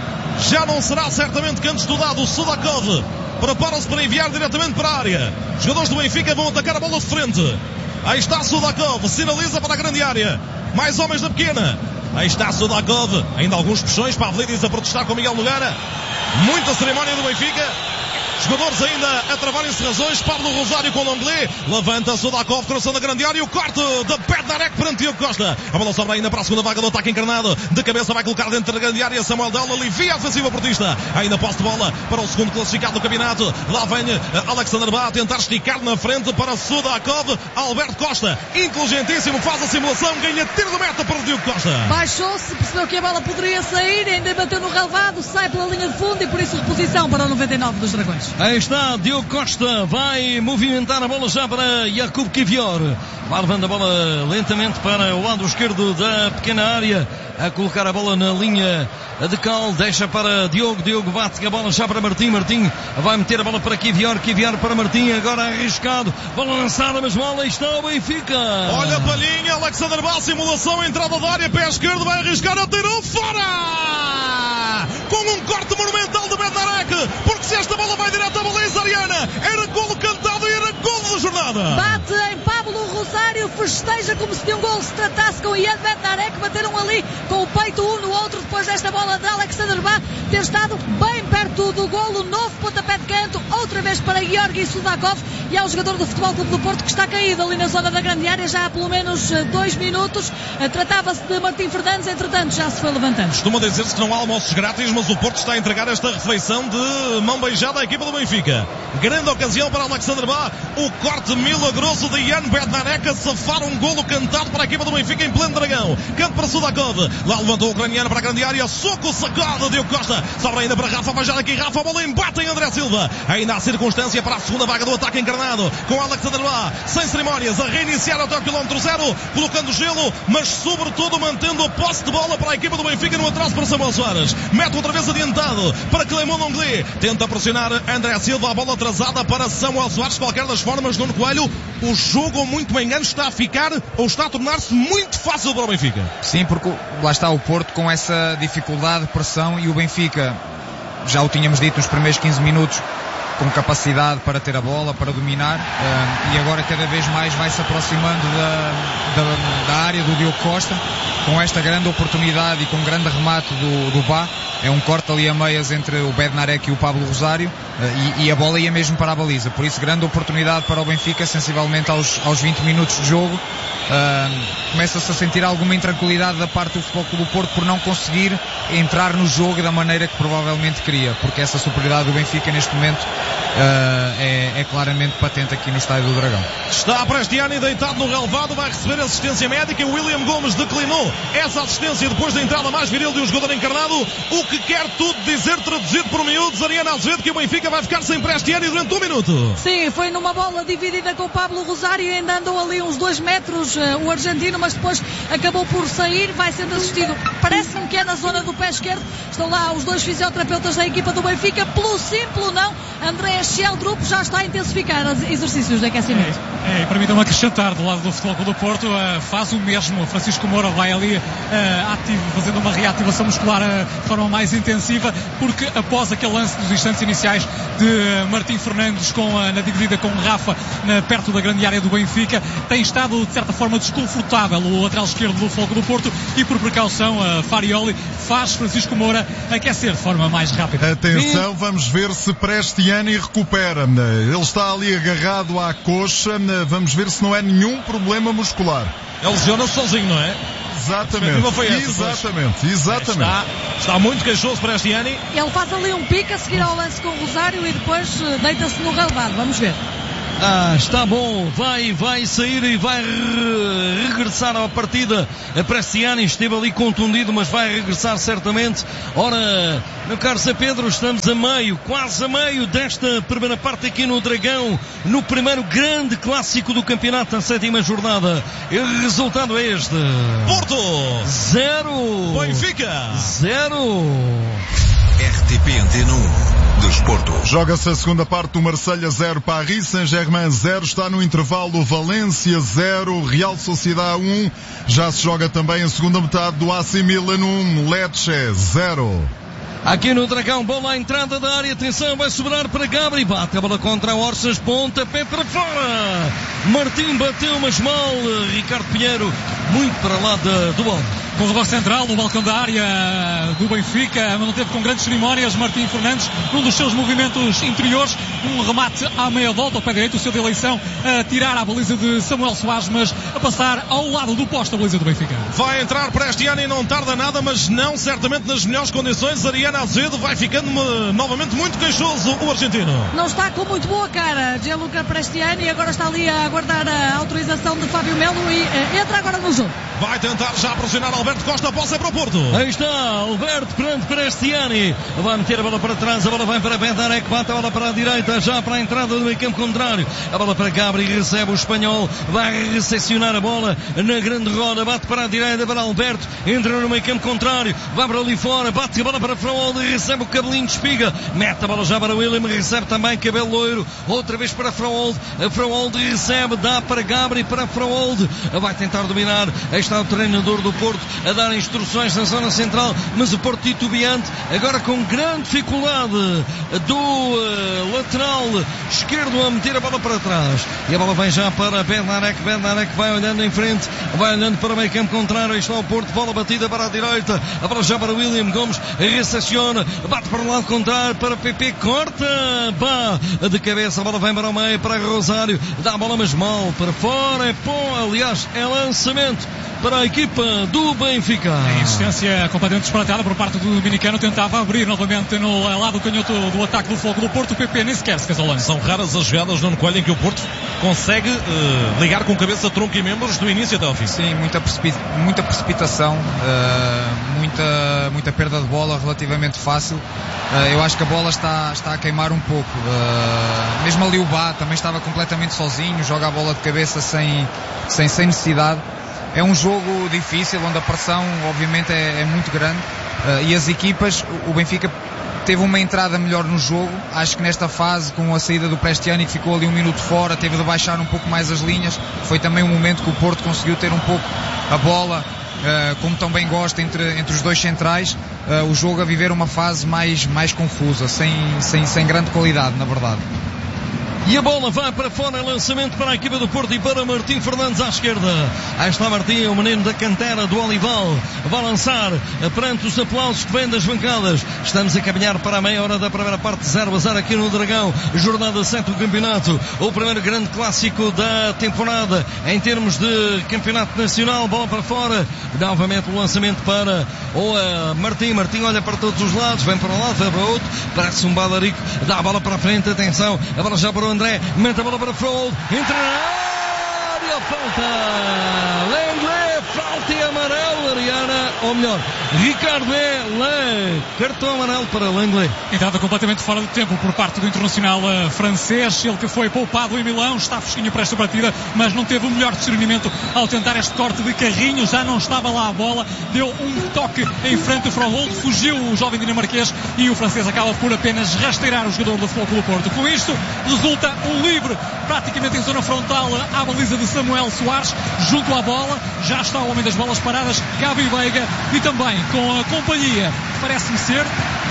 já não será certamente canto estudado, Sudakov prepara-se para enviar diretamente para a área, os jogadores do Benfica vão atacar a bola de frente, aí está Sudakov, sinaliza para a grande área, mais homens na pequena, aí está Sudakov, ainda alguns puxões, Pavlidis a protestar com Miguel Nogueira, muita cerimónia do Benfica, jogadores ainda a travarem-se razões, Pablo Rosário com Longley, levanta Sudakov, coração da grande área, o corte de Bednarek perante Diogo Costa, a bola sobra ainda para a segunda vaga do ataque encarnado, de cabeça vai colocar dentro da grande área, Samuel Dell alivia a ofensiva portista, ainda posse de bola para o segundo classificado do campeonato, lá vem Alexander Bá a tentar esticar na frente para Sudakov, Alberto Costa, inteligentíssimo, faz a simulação, ganha tiro de meta para o Diogo Costa. Baixou-se, percebeu que a bola poderia sair, ainda bateu no relvado, sai pela linha de fundo e por isso reposição para o noventa e nove dos Dragões. Aí está Diogo Costa, vai movimentar a bola já para Jakub Kivior, vai levando a bola lentamente para o lado esquerdo da pequena área, a colocar a bola na linha de cal, deixa para Diogo, Diogo bate a bola já para Martim, Martim vai meter a bola para Kivior, Kivior para Martim, agora arriscado, bola lançada, mas bola, aí está o Benfica. Olha a palhinha, Alexander Bá, simulação, entrada da área, pé esquerdo, vai arriscar, atirou fora! Com um corte monumental de Bednarek, porque se esta bola vai direto à baliza ariana, era golo cantado e era golo da jornada. Bate em Pablo Rosário, festeja como se de um golo se tratasse com Ian Bednarek, bateram ali com o peito um no outro, depois desta bola de Alexander Bá ter estado bem perto do golo, novo pontapé de canto, outra vez para Georgi Sudakov, e é o jogador do Futebol Clube do Porto que está caído ali na zona da grande área já há pelo menos dois minutos, tratava-se de Martim Fernandes, entretanto já se foi levantando. Costuma dizer-se que não há almoços grátis, mas o Porto está a entregar esta refeição de mão beijada à equipa do Benfica. Grande ocasião para Alexander Bá, o corte milagroso de Ian Bednarek a safar um golo cantado para a equipa do Benfica em pleno Dragão. Canto para Sudakov, lá levantou o ucraniano para a grande área, soco, sacode, Diogo Costa, sobra ainda para Rafa, vai já aqui Rafa, a bola embate em André Silva, ainda há circunstância para a segunda vaga do ataque encarnado, com Alexander Bá, sem cerimónias, a reiniciar até o quilómetro zero, colocando gelo, mas sobretudo mantendo a posse de bola para a equipa do Benfica no atraso para Samuel Soares, mete outra vez adiantado para Clément Longley, tenta pressionar André Silva, a bola atrasada para Samuel Soares, de qualquer das formas, Nuno Coelho, o jogo, muito me engano, está a ficar, ou está a tornar-se muito fácil para o Benfica. Sim, porque lá está o Porto com essa dificuldade, pressão, e o Benfica, já o tínhamos dito nos primeiros quinze minutos, com capacidade para ter a bola, para dominar, uh, e agora cada vez mais vai se aproximando da, da, da área do Diogo Costa, com esta grande oportunidade e com um grande remate do, do Bá. É um corte ali a meias entre o Bednarek e o Pablo Rosário, uh, e, e a bola ia mesmo para a baliza, por isso grande oportunidade para o Benfica, sensivelmente aos, aos vinte minutos de jogo. Uh, começa-se a sentir alguma intranquilidade da parte do Futebol Clube do Porto por não conseguir entrar no jogo da maneira que provavelmente queria, porque essa superioridade do Benfica neste momento Uh, é, é claramente patente aqui no Estádio do Dragão. Está Prestiani deitado no relvado, vai receber assistência médica. William Gomes declinou essa assistência depois da entrada mais viril de um jogador encarnado, o que quer tudo dizer, traduzido por miúdos, Ariana Azevedo, que o Benfica vai ficar sem Prestiani durante um minuto. Sim, foi numa bola dividida com o Pablo Rosário e ainda andou ali uns dois metros uh, o argentino, mas depois acabou por sair, vai sendo assistido, parece-me que é na zona do pé esquerdo. Estão lá os dois fisioterapeutas da equipa do Benfica, pelo simples não, André Sheldrup já está a intensificar os exercícios de aquecimento. É, é, permitam-me acrescentar do lado do Futebol Clube do Porto, uh, faz o mesmo Francisco Moura, vai ali ali uh, ativo, fazendo uma reativação muscular uh, de forma mais intensiva, porque após aquele lance dos instantes iniciais de uh, Martim Fernandes com, uh, na dividida com Rafa na, perto da grande área do Benfica, tem estado de certa forma desconfortável o lateral esquerdo do Fogo do Porto, e por precaução uh, Farioli faz Francisco Moura aquecer de forma mais rápida. Atenção, vamos ver se Prestiani recupera. Ele está ali agarrado à coxa, vamos ver se não é nenhum problema muscular. Ele lesiona-se sozinho, não é? Exatamente, foi essa, exatamente, exatamente. Está, está muito queixoso Prestiani. Ele faz ali um pique a seguir ao lance com o Rosário e depois deita-se no relevado. Vamos ver. Ah, está bom, vai, vai sair e vai re- regressar à partida. A Prestiani esteve ali contundido, mas vai regressar certamente. Ora, meu caro Zé Pedro, estamos a meio, quase a meio desta primeira parte aqui no Dragão, no primeiro grande clássico do campeonato, na sétima jornada. E o resultado é este: Porto zero, Benfica zero. R T P Antena um. Desporto. Joga-se a segunda parte do Marselha zero, Paris Saint-Germain zero, está no intervalo Valência zero, Real Sociedade um, já se joga também a segunda metade do A C Milan um, Lecce zero. Aqui no Dragão, bola à entrada da área, atenção, vai sobrar para Gabri, bate a bola contra Orças, ponta, pé para fora. Martim bateu, mas mal, Ricardo Pinheiro, muito para lá da, do bolo. Corredor central, no balcão da área do Benfica, manteve com grandes cerimónias Martim Fernandes, num dos seus movimentos interiores, um remate à meia volta, ao pé direito, o seu de eleição, a tirar a baliza de Samuel Soares, mas a passar ao lado do poste a baliza do Benfica. Vai entrar Prestiani, não tarda nada, mas não certamente nas melhores condições. Ariana Azevedo vai ficando novamente muito queixoso, o argentino. Não está com muito boa cara Gianluca Prestiani, agora está ali a aguardar a autorização de Fábio Melo e uh, entra agora no jogo. Vai tentar já pressionar Alberto Costa, a posse é para o Porto. Aí está Alberto perante Prestiani, vai meter a bola para trás, a bola vem para Bendarek, bate a bola para a direita, já para a entrada do meio campo contrário, a bola para Gabri, recebe o espanhol, vai recepcionar a bola na grande roda, bate para a direita para Alberto, entra no meio campo contrário, vai para ali fora, bate a bola para Fraude, recebe o cabelinho de espiga, mete a bola já para William, recebe também cabelo loiro, outra vez para Fraude, a Fraude recebe, dá para Gabri, para Fraude, vai tentar dominar, aí está o treinador do Porto a dar instruções na zona central, mas o Porto titubeante, agora com grande dificuldade do uh, lateral esquerdo a meter a bola para trás, e a bola vem já para Bendarek, Bendarek vai olhando em frente, vai olhando para o meio campo contrário, aí está o Porto, bola batida para a direita, a bola já para William Gomes, recepciona, bate para o lado contrário, para P P, corta, pá, de cabeça, a bola vem para o meio, para Rosário, dá a bola mas mal, para fora, é bom, aliás, é lançamento para a equipa do Benfica. A insistência completamente disparatada por parte do dominicano, tentava abrir novamente no lado canhoto do ataque do Fogo do Porto, o P P nem sequer se casou. São raras as jogadas no Coelho em que o Porto consegue uh, ligar com cabeça, tronco e membros do início até ao fim. Sim, muita, precipi- muita precipitação, uh, muita, muita perda de bola relativamente fácil. Uh, eu acho que a bola está, está a queimar um pouco. Uh, mesmo ali o Bá também estava completamente sozinho, joga a bola de cabeça sem, sem, sem necessidade. É um jogo difícil, onde a pressão obviamente é, é muito grande, uh, e as equipas, o Benfica teve uma entrada melhor no jogo, acho que nesta fase, com a saída do Prestiani, que ficou ali um minuto fora, teve de baixar um pouco mais as linhas, foi também um momento que o Porto conseguiu ter um pouco a bola, uh, como tão bem gosta, entre, entre os dois centrais, uh, o jogo a viver uma fase mais, mais confusa, sem, sem, sem grande qualidade, na verdade. E a bola vai para fora, lançamento para a equipa do Porto e para Martim Fernandes à esquerda. Aí está Martim, o menino da cantera do Olival. Vai lançar perante os aplausos que vêm das bancadas. Estamos a caminhar para a meia hora da primeira parte, zero a zero aqui no Dragão. Jornada sete do campeonato. O primeiro grande clássico da temporada em termos de campeonato nacional. Bola para fora. Novamente o lançamento para o uh, Martim. Martim olha para todos os lados. Vem para um lado, vem para o outro. Parece um balarico. Dá a bola para a frente. Atenção. A bola já para o André, mete a bola para Fraude, entra na área, falta Lenglet, falta e amarelo, Ariana. ou melhor, Ricardo Lé, cartão amarelo para Langley. Entrada completamente fora de tempo por parte do internacional uh, francês, ele que foi poupado em Milão, está fresquinho para esta partida, mas não teve o melhor discernimento ao tentar este corte de carrinho, já não estava lá a bola, deu um toque em frente do Froholt, fugiu o jovem dinamarquês e o francês acaba por apenas rasteirar o jogador do Futebol Clube do Porto. Com isto, resulta um livre, praticamente em zona frontal, à baliza de Samuel Soares, junto à bola, já está o homem das bolas paradas, Gabi Veiga, e também com a companhia, parece-me ser,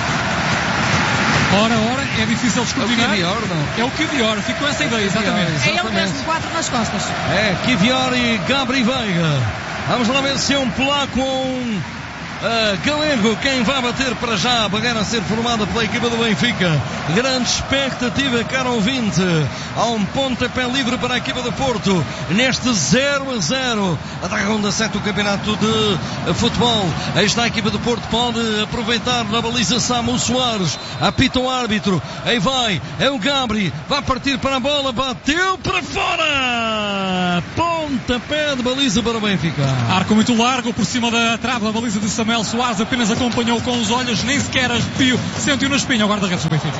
ora, ora, é difícil escrutinar. É o Kivior, não? É o Kivior, fico com essa ideia, exatamente. É ele mesmo, quatro nas costas. É, Kivior e Gabi Veiga. Vamos lá ver se é um polaco ou um Uh, galego, quem vai bater para já a barreira a ser formada pela equipa do Benfica. Grande expectativa, caro ouvinte. Há um pontapé livre para a equipa do Porto neste zero a zero da ronda sete do campeonato de futebol. Aí está a equipa do Porto, pode aproveitar na baliza Samu Soares, apita o árbitro, aí vai, é o Gabri, vai partir para a bola, bateu para fora, pontapé de baliza para o Benfica. Arco muito largo por cima da trave da baliza de Samuel Soares, apenas acompanhou com os olhos, nem sequer arrepio, sentiu na espinha o guarda-redes do Benfica.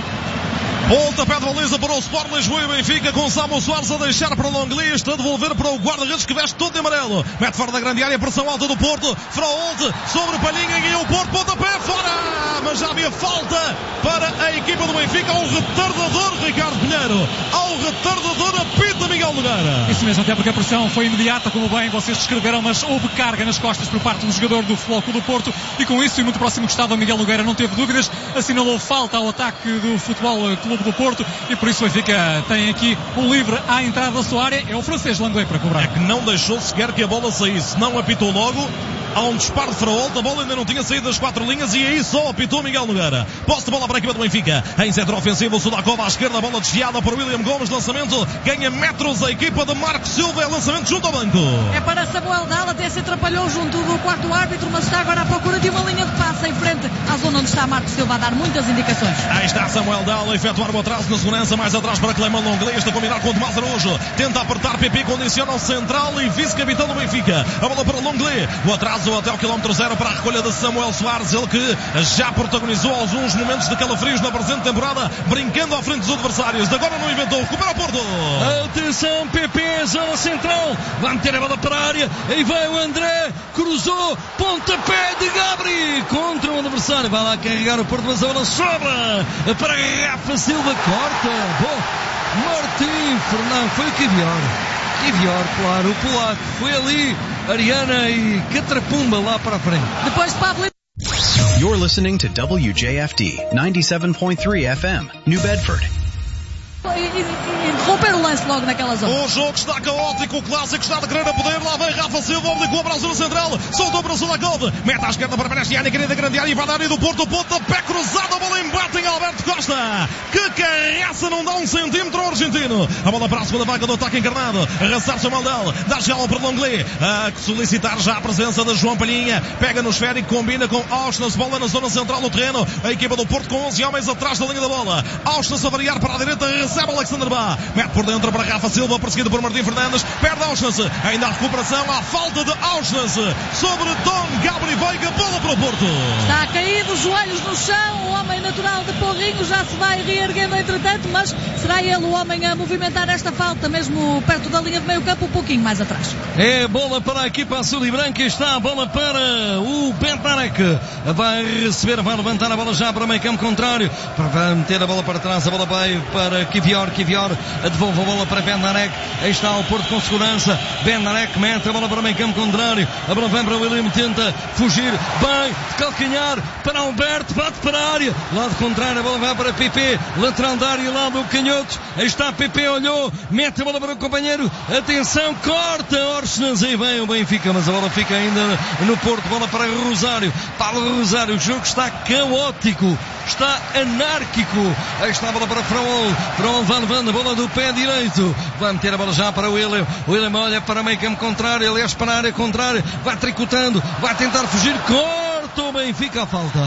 Pontapé de baliza para o Sport Lisboa e Benfica, com Samuel Soares a deixar para o Longley, a devolver para o guarda-redes que veste todo de amarelo. Mete fora da grande área, pressão alta do Porto, Froholt sobre Palhinha, ganhou o Porto, pontapé fora! Mas já havia falta para a equipa do Benfica, ao retardador Ricardo Pinheiro, ao retardador apita Miguel Nogueira. Isso mesmo, até porque a pressão foi imediata, como bem vocês descreveram, mas houve carga nas costas por parte do jogador do Futebol Clube do Porto, e com isso, e muito próximo que estava Miguel Nogueira, não teve dúvidas, assinalou falta ao ataque do Futebol Clube do Porto, e por isso o Benfica tem aqui um livre à entrada da sua área. É o francês Langley para cobrar. É que não deixou sequer que a bola saísse, não apitou logo. Há um disparo de Froholt, a bola ainda não tinha saído das quatro linhas e aí só apitou Miguel Nogueira. Posse de bola para a equipa do Benfica. Em centro ofensivo, o Sudakov à esquerda, a bola desviada para William Gomes, lançamento, ganha metros a equipa de Marco Silva, é lançamento junto ao banco. É para Samuel Dal, até se atrapalhou junto do quarto árbitro, mas está agora à procura de uma linha de passe em frente à zona onde está Marco Silva a dar muitas indicações. Aí está Samuel Dal a efetuar o atraso na segurança, mais atrás para Clément Longley, está a combinar com o Tomás Araújo, tenta apertar, P P condiciona o central e vice-capitão do Benfica. A bola para Longley, o atraso até o quilómetro zero para a recolha de Samuel Soares, ele que já protagonizou alguns momentos de calafrios na presente temporada, brincando à frente dos adversários, de agora não inventou, recupera o Porto. Atenção, P P, zona central, vai meter a bola para a área, aí vai o André, cruzou, pontapé de Gabri, contra o adversário, vai lá carregar o Porto, mas a bola sobra para Rafa Silva, corta, bom, Martim Fernando, foi o Kivior, Kivior, claro, o polaco, foi ali, Ariana e Catrapumba lá para a frente. Depois de Pablo. You're listening to W J F D ninety-seven point three F M, New Bedford. Interromper o lance logo naquela zona. O jogo está caótico, o clássico está de querer a poder, lá vem Rafa Silva, obligou para a zona central, soltou para o Sudakov, mete à esquerda para Benestiani, querida grande área, e vai da área do Porto, ponta, pé cruzado, a bola embate em Alberto Costa, que carreça, não dá um centímetro ao argentino, a bola para a segunda vaga do ataque encarnado, arrastar Samuel Dal, dá gelo para Longley, a solicitar já a presença de João Palhinha, pega no esférico, combina com Auschwitz, bola na zona central do terreno, a equipa do Porto com onze homens atrás da linha da bola, Auschwitz a variar para a direita, recebe Alexander Bá, mete por dentro para Rafa Silva, perseguido por Martim Fernandes, perde Auschwitz, ainda a recuperação, à falta de Auschwitz sobre Tom Gabri Veiga, bola para o Porto. Está caído, joelhos no chão, o homem natural de Porrinho já se vai reerguendo entretanto, mas será ele o homem a movimentar esta falta, mesmo perto da linha de meio campo, um pouquinho mais atrás. É bola para a equipa azul e branca, está a bola para o Bentarek, vai receber, vai levantar a bola já para o meio campo contrário, vai meter a bola para trás, a bola vai para Kivior, Kivior devolve a bola para Bentarek, aí está o Porto com segurança, Bentarek mete a bola para o meio campo contrário, a bola vem para o William, tenta fugir, vai de calcanhar para Alberto, bate para a área, lado contrário, a bola vai para P P, lateral da área, lado canhoto, aí está P P, olhou, mete a bola para o companheiro, atenção, corta Orsnes, aí vem o Benfica, mas a bola fica ainda no Porto, bola para Rosário, Paulo Rosário, o jogo está caótico, está anárquico, aí está a bola para Froholt, Froholt vai levando a bola do pé direito, vai meter a bola já para o William, o William olha para o meio campo contrário, aliás para a área contrária, vai tricotando, vai tentar fugir, corta o Benfica, a falta.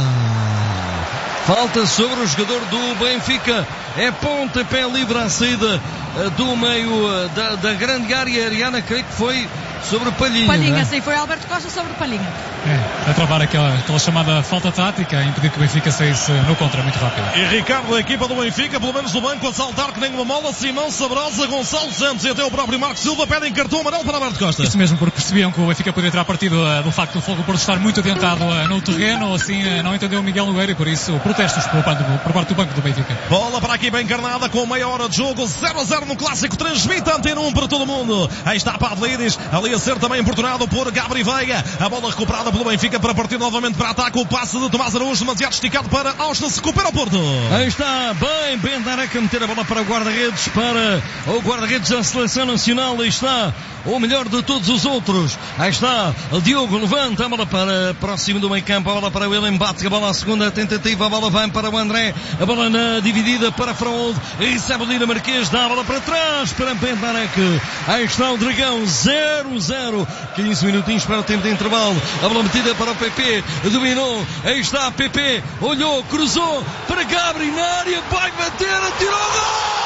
Falta sobre o jogador do Benfica, é pontapé livre à saída do meio da, da grande área, Ariana, creio que foi sobre Palhinha. Palhinha, né? sim, foi Alberto Costa sobre Palhinha. É, a travar aquela, aquela chamada falta tática, a impedir que o Benfica saísse no contra muito rápido. E Ricardo, a equipa do Benfica, pelo menos do banco, a saltar que nem uma mola. Simão Sabrosa, Gonçalo Santos e até o próprio Marcos Silva pedem cartão amarelo para Alberto Costa. Isso mesmo, porque percebiam que o Benfica poderia tirar partido uh, do facto do Fogo por estar muito adiantado uh, no terreno, assim uh, não entendeu o Miguel Nogueira e por isso protestos por, por parte do banco do Benfica. Bola para a equipa encarnada com meia hora de jogo, zero a zero no clássico, transmite Antena um para todo mundo. Aí está Pavlidis, ali a ser também importunado por Gabri Veiga. A bola recuperada pelo Benfica para partir novamente para ataque. O passe de Tomás Araújo, demasiado esticado para Austin, se recupera o Porto. Aí está, bem, Bendarek a meter a bola para o guarda-redes, para o guarda-redes da Seleção Nacional. Aí está o melhor de todos os outros. Aí está o Diogo, levanta a bola para próximo do meio campo, a bola para o William, bate a bola à segunda tentativa, a bola vai para o André, a bola na dividida para Fraude, recebe o dinamarquês, dá a bola para trás para Bendarek. Aí está o Dragão, zero a zero, quinze minutinhos para o tempo de intervalo, a bola metida para o P P, dominou, aí está P P, olhou, cruzou para Gabri na área, vai bater, atirou, gol!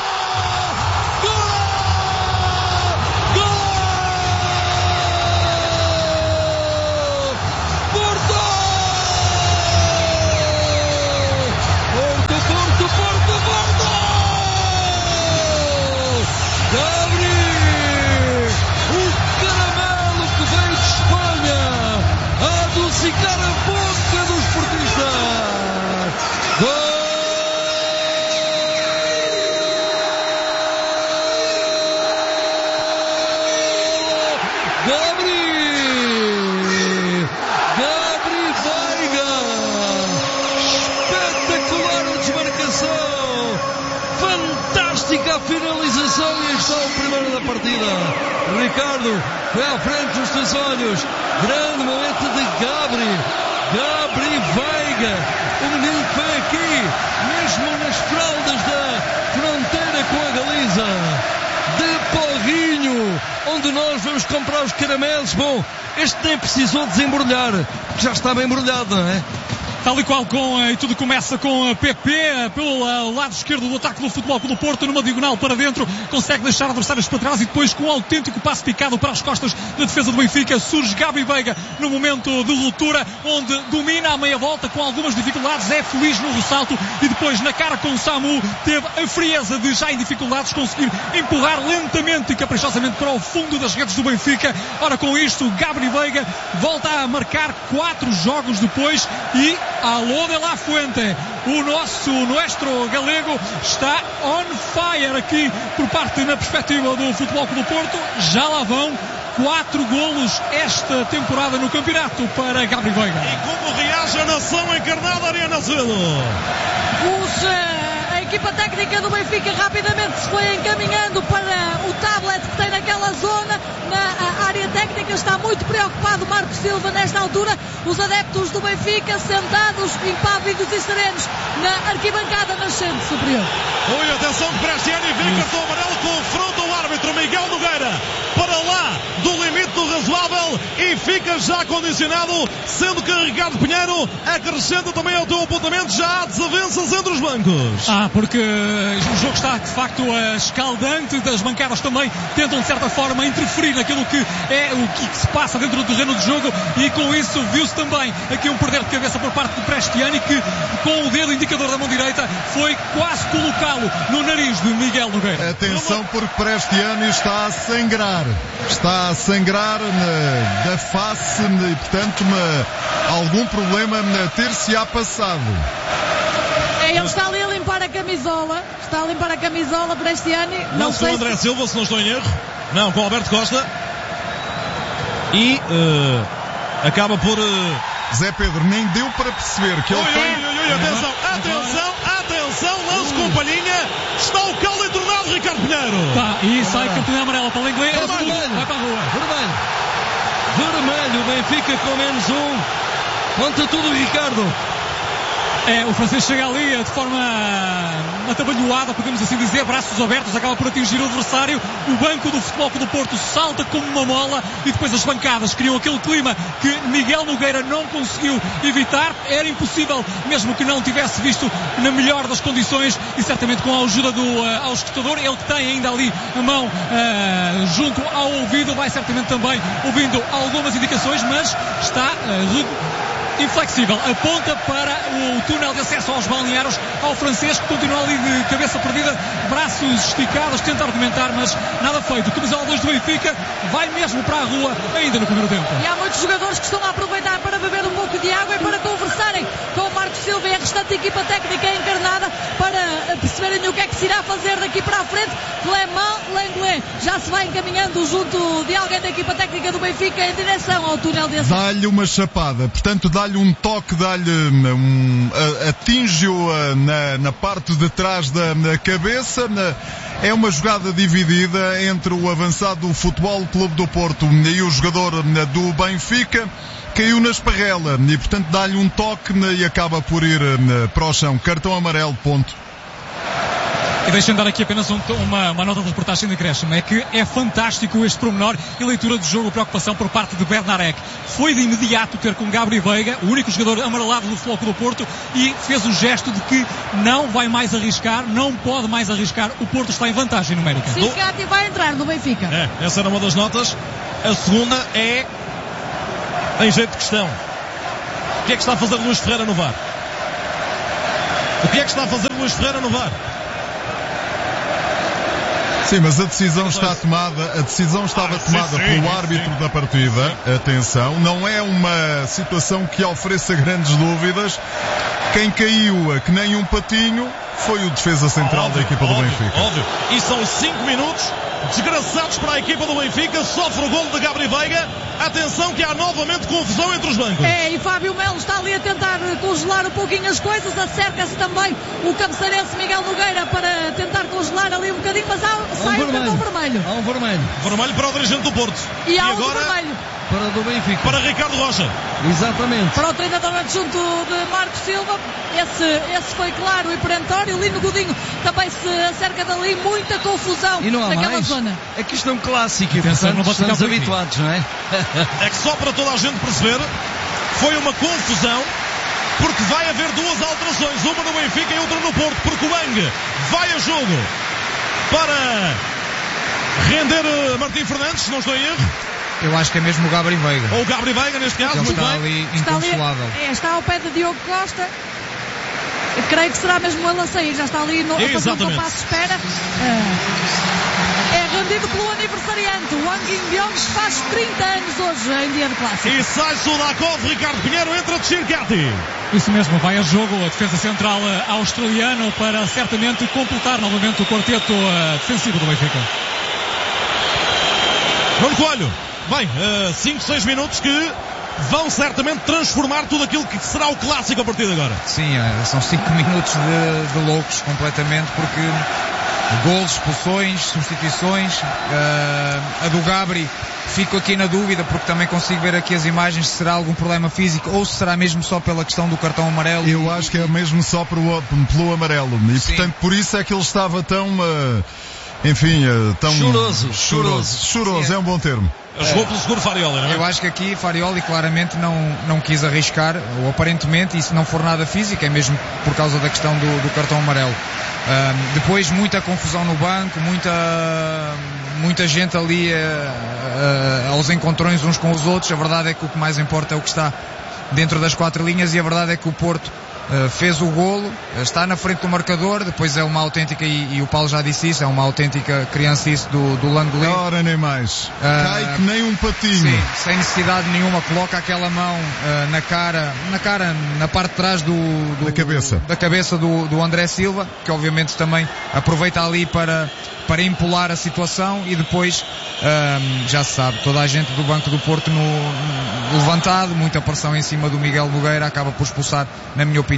Ficar a boca dos portistas. Gol! Gabri! Gabri Veiga! Espetacular a desmarcação! Fantástica a finalização e está o primeiro da partida. Ricardo, foi à frente dos teus olhos. Grande momento de Gabri. Gabri Veiga. O menino que foi aqui, mesmo nas fraldas da fronteira com a Galiza. De Porrinho, onde nós vamos comprar os caramelos. Bom, este nem precisou desembrulhar, porque já estava embrulhado, não é? Tal e qual com, e tudo começa com P P, pelo lado esquerdo do ataque do Futebol Clube do Porto, numa diagonal para dentro, consegue deixar adversários para trás e depois com um autêntico passe picado para as costas da defesa do Benfica, surge Gabri Veiga no momento de ruptura, onde domina a meia volta com algumas dificuldades, é feliz no ressalto e depois na cara com o Samu, teve a frieza de já em dificuldades conseguir empurrar lentamente e caprichosamente para o fundo das redes do Benfica. Ora, com isto, Gabri Veiga volta a marcar quatro jogos depois e alô de La Fuente, o nosso nuestro galego está on fire aqui por parte na perspectiva do Futebol Clube do Porto. Já lá vão quatro golos esta temporada no campeonato para Gabri Veiga. E como reage a nação encarnada, Ariana Zelo? Os, a equipa técnica do Benfica rapidamente se foi encaminhando para o tablet que tem naquela zona, na área técnica. Está muito preocupado Marcos Silva nesta altura. Os adeptos do Benfica sentados, impávidos e serenos na arquibancada nascente superior. Oi, atenção de Prestiani, vem cartão amarelo, confronta o árbitro Miguel Nogueira para lá do limite do razoável e fica já condicionado, sendo que Ricardo Pinheiro acrescenta também ao teu apontamento, já há desavenças entre os bancos. Ah, porque o jogo está de facto escaldante, das bancadas também tentam de certa forma interferir naquilo que é o que se passa dentro do terreno de jogo e com isso viu-se também aqui um perder de cabeça por parte do Prestiani, que com o dedo indicador da mão direita foi quase colocá-lo no nariz de Miguel Nogueira. Atenção, porque Prestiani está a sangrar, está a sangrar na, da face e portanto na, algum problema na ter-se-á passado. É, ele está ali a limpar a camisola, está a limpar a camisola Prestiani. Não, não sei com o André se... Silva, se não estou em erro. Não, com o Alberto Costa. E uh, acaba por... Uh... Zé Pedro, nem deu para perceber que ele oi, tem... Oi, oi, oi, atenção, atenção, atenção, lance com palhinha. Está o caldo entornado, Ricardo Pinheiro. Tá, e sai campeão amarelo para o inglês. Vermelho. Vai para a rua. Vermelho. Vermelho, Benfica com menos um. Conta tudo, Ricardo. É, o francês chega ali de forma atabalhoada, podemos assim dizer, braços abertos, acaba por atingir o adversário. O banco do Futebol Clube do Porto salta como uma mola e depois as bancadas criam aquele clima que Miguel Nogueira não conseguiu evitar. Era impossível, mesmo que não tivesse visto na melhor das condições, e certamente com a ajuda do uh, auscultador, ele que tem ainda ali a mão uh, junto ao ouvido, vai certamente também ouvindo algumas indicações, mas está uh, inflexível, aponta para o túnel de acesso aos balneários, ao francês, que continua ali de cabeça perdida, braços esticados, tenta argumentar, mas nada feito. Camisola dois do Benfica vai mesmo para a rua ainda no primeiro tempo. E há muitos jogadores que estão a aproveitar para beber um pouco de água e para conversarem com o Marco Silva e a restante equipa técnica encarnada para perceberem o que é que se irá fazer daqui para a frente. Clément Lenglet já se vai encaminhando junto de alguém da equipa técnica do Benfica em direção ao túnel de acesso. Dá-lhe uma chapada, portanto dá-lhe um toque, dá-lhe um, atinge-o na, na parte de trás da na cabeça. Na, é uma jogada dividida entre o avançado do Futebol Clube do Porto e o jogador do Benfica. Caiu na esparrela e, portanto, dá-lhe um toque e acaba por ir para o chão. Cartão amarelo, ponto. E deixem dar aqui apenas um, uma, uma nota de reportagem de acréscimo. É que é fantástico este pormenor e leitura de jogo, preocupação por parte de Bernarek. Foi de imediato ter com Gabri Veiga, o único jogador amarelado do Futebol Clube do Porto, e fez o gesto de que não vai mais arriscar, não pode mais arriscar. O Porto está em vantagem numérica. Cicati vai entrar no Benfica. É, essa era uma das notas. A segunda é em jeito de questão. O que é que está a fazer Luís Ferreira no V A R? O que é que está a fazer Luís Ferreira no V A R? Sim, mas a decisão está tomada, a decisão estava ah, tomada sim, sim, pelo árbitro sim. da partida. Atenção, não é uma situação que ofereça grandes dúvidas. Quem caiu, que nem um patinho, foi o defesa central óbvio, da equipa óbvio, do Benfica. Óbvio. E são cinco minutos desgraçados para a equipa do Benfica. Sofre o gol de Gabri Veiga. Atenção que há novamente confusão entre os bancos. É, e Fábio Melo está ali a tentar congelar um pouquinho as coisas. Acerca-se também o cabeceirense Miguel Nogueira para tentar congelar ali um bocadinho, mas há, um sai vermelho. o cartão vermelho. Há um vermelho. Vermelho para o dirigente do Porto. E, e há agora um vermelho para o do Benfica. Para Ricardo Rocha. Exatamente. Para o treinador adjunto de Marco Silva. Esse, esse foi claro e perentório. Lino Godinho também se acerca dali. Muita confusão e não há naquela mais. zona. É que isto é um clássico e portanto não estamos habituados, não é? É que só para toda a gente perceber, foi uma confusão, porque vai haver duas alterações, uma no Benfica e outra no Porto, porque o Bang vai a jogo para render Martim Fernandes, se não estou em erro. Eu acho que é mesmo o Gabri Veiga. Ou o Gabri Veiga, neste caso, ele muito está bem. ali está inconsolável. Ali, é, está ao pé de Diogo Costa. Eu creio que será mesmo ele a sair. Já está ali no, a fazer um compasso de espera. É, é rendido pelo aniversariante. O Wang Yingyong faz trinta anos hoje em dia de clássico. E sai Sudakov, Ricardo Pinheiro entra de Chircati. Isso mesmo, vai a jogo a defesa central australiano para certamente completar novamente o quarteto defensivo do Benfica. Nuno Coelho. Bem, cinco, seis minutos que vão certamente transformar tudo aquilo que será o clássico a partir de agora. Sim, são cinco minutos de, de loucos completamente, porque gols, expulsões, substituições, uh, a do Gabri fico aqui na dúvida, porque também consigo ver aqui as imagens se será algum problema físico ou se será mesmo só pela questão do cartão amarelo. Eu acho que é mesmo só pelo, pelo amarelo e sim. Portanto por isso é que ele estava tão uh, enfim, uh, tão choroso, choroso, choroso, sim, é um bom termo. Jogou pelo seguro Farioli, não é? Eu acho que aqui Farioli claramente não, não quis arriscar, ou aparentemente, e se não for nada físico, é mesmo por causa da questão do, do cartão amarelo. Uh, depois muita confusão no banco, muita, muita gente ali uh, uh, aos encontrões uns com os outros. A verdade é que o que mais importa é o que está dentro das quatro linhas, e a verdade é que o Porto Uh, fez o golo, está na frente do marcador, depois é uma autêntica, e, e o Paulo já disse isso, é uma autêntica criancice do, do Langley. Ora, nem mais. Uh, Cai que nem um patinho. Sim, sem necessidade nenhuma, coloca aquela mão uh, na cara, na cara, na parte de trás do, do da cabeça, do, da cabeça do, do André Silva, que obviamente também aproveita ali para, para empolar a situação, e depois um, já se sabe, toda a gente do banco do Porto no, no, levantado, muita pressão em cima do Miguel Nogueira, acaba por expulsar, na minha opinião,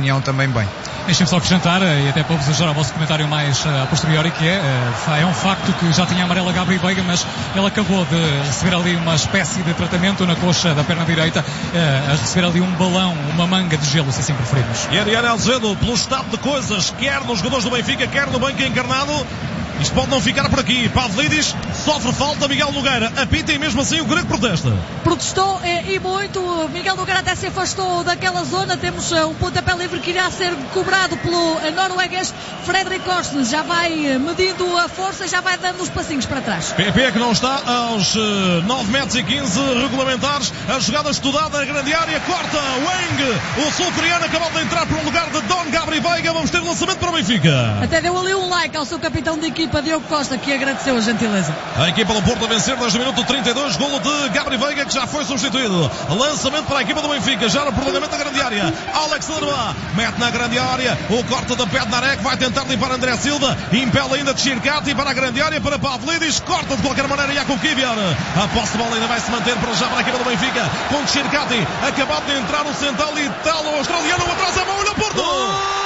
opinião, também bem. Deixem-me só acrescentar, e até para vos ajudar ao vosso comentário mais a posteriori, que é, é um facto que já tinha amarelo a Gabri Veiga, mas ele acabou de receber ali uma espécie de tratamento na coxa da perna direita, a receber ali um balão, uma manga de gelo, se assim preferirmos. E Ariane Alzedo, pelo estado de coisas, quer nos jogadores do Benfica, quer no banco encarnado, isto pode não ficar por aqui. Pavlidis sofre falta, Miguel Nogueira apita e mesmo assim o grego protesta. Protestou e, e muito. Miguel Nogueira até se afastou daquela zona. Temos um pontapé livre que irá ser cobrado pelo norueguês Fredrik Orsnes. Já vai medindo a força, já vai dando os passinhos para trás. P P que não está aos uh, nove metros e quinze regulamentares. A jogada estudada na grande área. Corta Wang, o sul-coreano, acabou de entrar para o lugar de Don Gabri Veiga. Vamos ter lançamento para o Benfica. Até deu ali um like ao seu capitão de equipa, Diogo Costa, que agradeceu a gentileza. A equipa do Porto a vencer desde o minuto trinta e dois, golo de Gabri Veiga, que já foi substituído. Lançamento para a equipa do Benfica, já no prolongamento da grande área. Alexandre Bá mete na grande área, o corte da Bednarek, vai tentar limpar André Silva, impele ainda de Chircati para a grande área, para Pavlidis, corta de qualquer maneira Jakub Kivior. A posse de bola ainda vai se manter para já para a equipa do Benfica, com Chircati, acabado de entrar o central italo-australiano, atrás a mão, olha o Porto! Oh!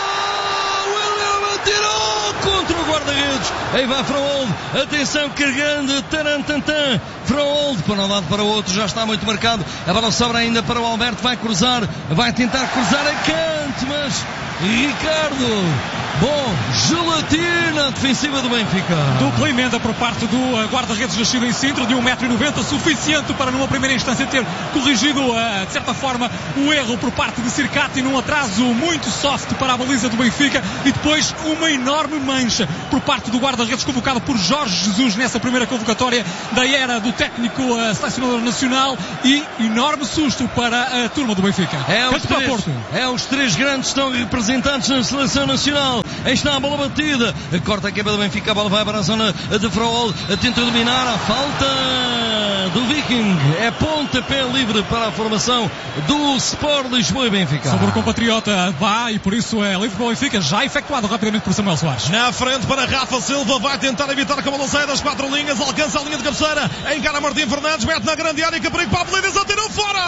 Tirou contra o guarda-redes. Aí vai Froholt. Atenção, carregando. Tarantantan. Froholt para um lado para o outro. Já está muito marcado. A bola sobra ainda para o Alberto. Vai cruzar. Vai tentar cruzar a canto. Mas Ricardo. Bom, gelatina defensiva do Benfica. Dupla emenda por parte do guarda-redes nascido em Sintra, de um metro e noventa, suficiente para numa primeira instância ter corrigido, de certa forma, o erro por parte de Circati num atraso muito soft para a baliza do Benfica, e depois uma enorme mancha por parte do guarda-redes convocado por Jorge Jesus nessa primeira convocatória da era do técnico uh, selecionador nacional, e enorme susto para a turma do Benfica. É os, três, é os três grandes estão representantes na seleção nacional. Aí está a bola batida, corta a quebra do Benfica, a bola vai para a zona de Froholt, tenta dominar, a falta do Viking, é pontapé livre para a formação do Sport Lisboa e Benfica. Sobre o compatriota Bá, e por isso é livre para o Benfica, já efetuado rapidamente por Samuel Soares. Na frente para Rafa Silva, vai tentar evitar que a bola saia das quatro linhas, alcança a linha de cabeceira, encara Martim Fernandes, mete na grande área, que perigo para a Pavlidis, atirou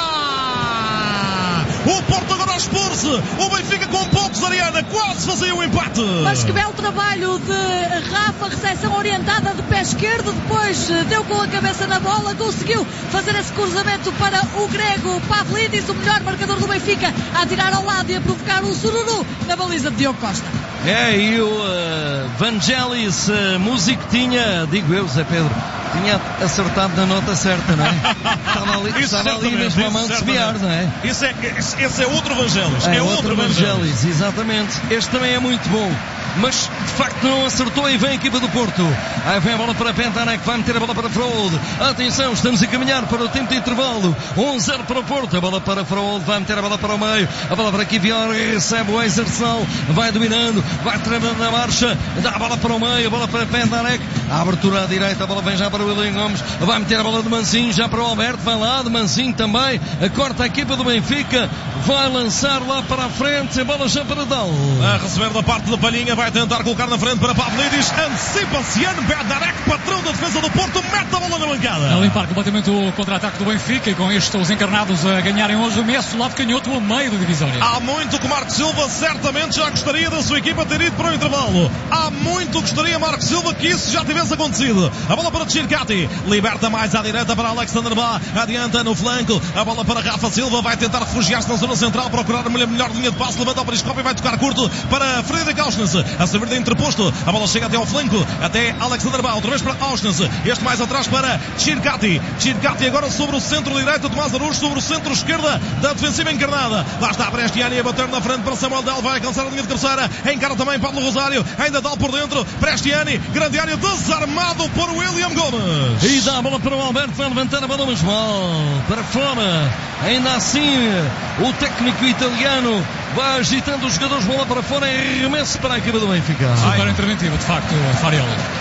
fora! O Porto agora a expor-se, o Benfica com poucos, Ariana, quase fazia o empate. Mas que belo trabalho de Rafa, recepção orientada de pé esquerdo, depois deu com a cabeça na bola, conseguiu fazer esse cruzamento para o grego Pavlidis, o melhor marcador do Benfica, a tirar ao lado e a provocar um sururu na baliza de Diogo Costa. É, e o uh, Vangelis, uh, músico, tinha, digo eu, Zé Pedro, tinha acertado na nota certa, não é? Estava ali, estava ali mesmo a mão de semear, não é? Isso é, esse é outro Vangelis. É, é outro outro Vangelis, Vangelis, exatamente. Este também é muito bom, mas de facto não acertou, e vem a equipa do Porto. Aí vem a bola para Bednarek, vai meter a bola para Froholt. Atenção, estamos a caminhar para o tempo de intervalo. um zero para o Porto, a bola para Froholt, vai meter a bola para o meio, a bola para Kivior, recebe o Exercel, vai dominando, vai treinando na marcha, dá a bola para o meio, a bola para Bednarek, a abertura à direita, a bola vem já para o William Gomes, vai meter a bola de Mancinho já para o Alberto, vai lá de Mancinho também, corta a equipa do Benfica, vai lançar lá para a frente, a bola já para Dal. A receber da parte da Palhinha, vai tentar colocar na frente para Pavlidis, antecipa-se Jan Bednarek, patrão da defesa do Porto, mete a bola na bancada. A limpar completamente o contra-ataque do Benfica, e com isto os encarnados a ganharem um arremesso, lado canhoto a meio da divisória. Há muito que Marco Silva certamente já gostaria da sua equipa ter ido para o intervalo. Há muito gostaria Marco Silva que isso já tivesse acontecido. A bola para Chircati, liberta mais à direita para Alexandre Bá, adianta no flanco, a bola para Rafa Silva, vai tentar refugiar-se na zona central, procurar a melhor linha de passe, levanta o periscópio e vai tocar curto para Fredrik Orsnes, a servir de interposto, a bola chega até ao flanco, até Alexandre Bá, outra vez para Orsnes, este mais atrás para Chircati, Chircati agora sobre o centro-direita, Tomás Araújo sobre o centro-esquerda da defensiva encarnada, lá está Prestiani a bater na frente para Samuel Del, vai alcançar a linha de cabeceira, encara também Pablo Rosário, ainda Del por dentro, Prestiani, grande área, desarmado por William Gomes. E dá a bola para o Alberto, vai levantar a bola, mas mal para fora. Ainda assim, o técnico italiano vai agitando os jogadores, bola para fora, e arremesso para a equipa do Benfica. Super interventivo, de facto, Farioli.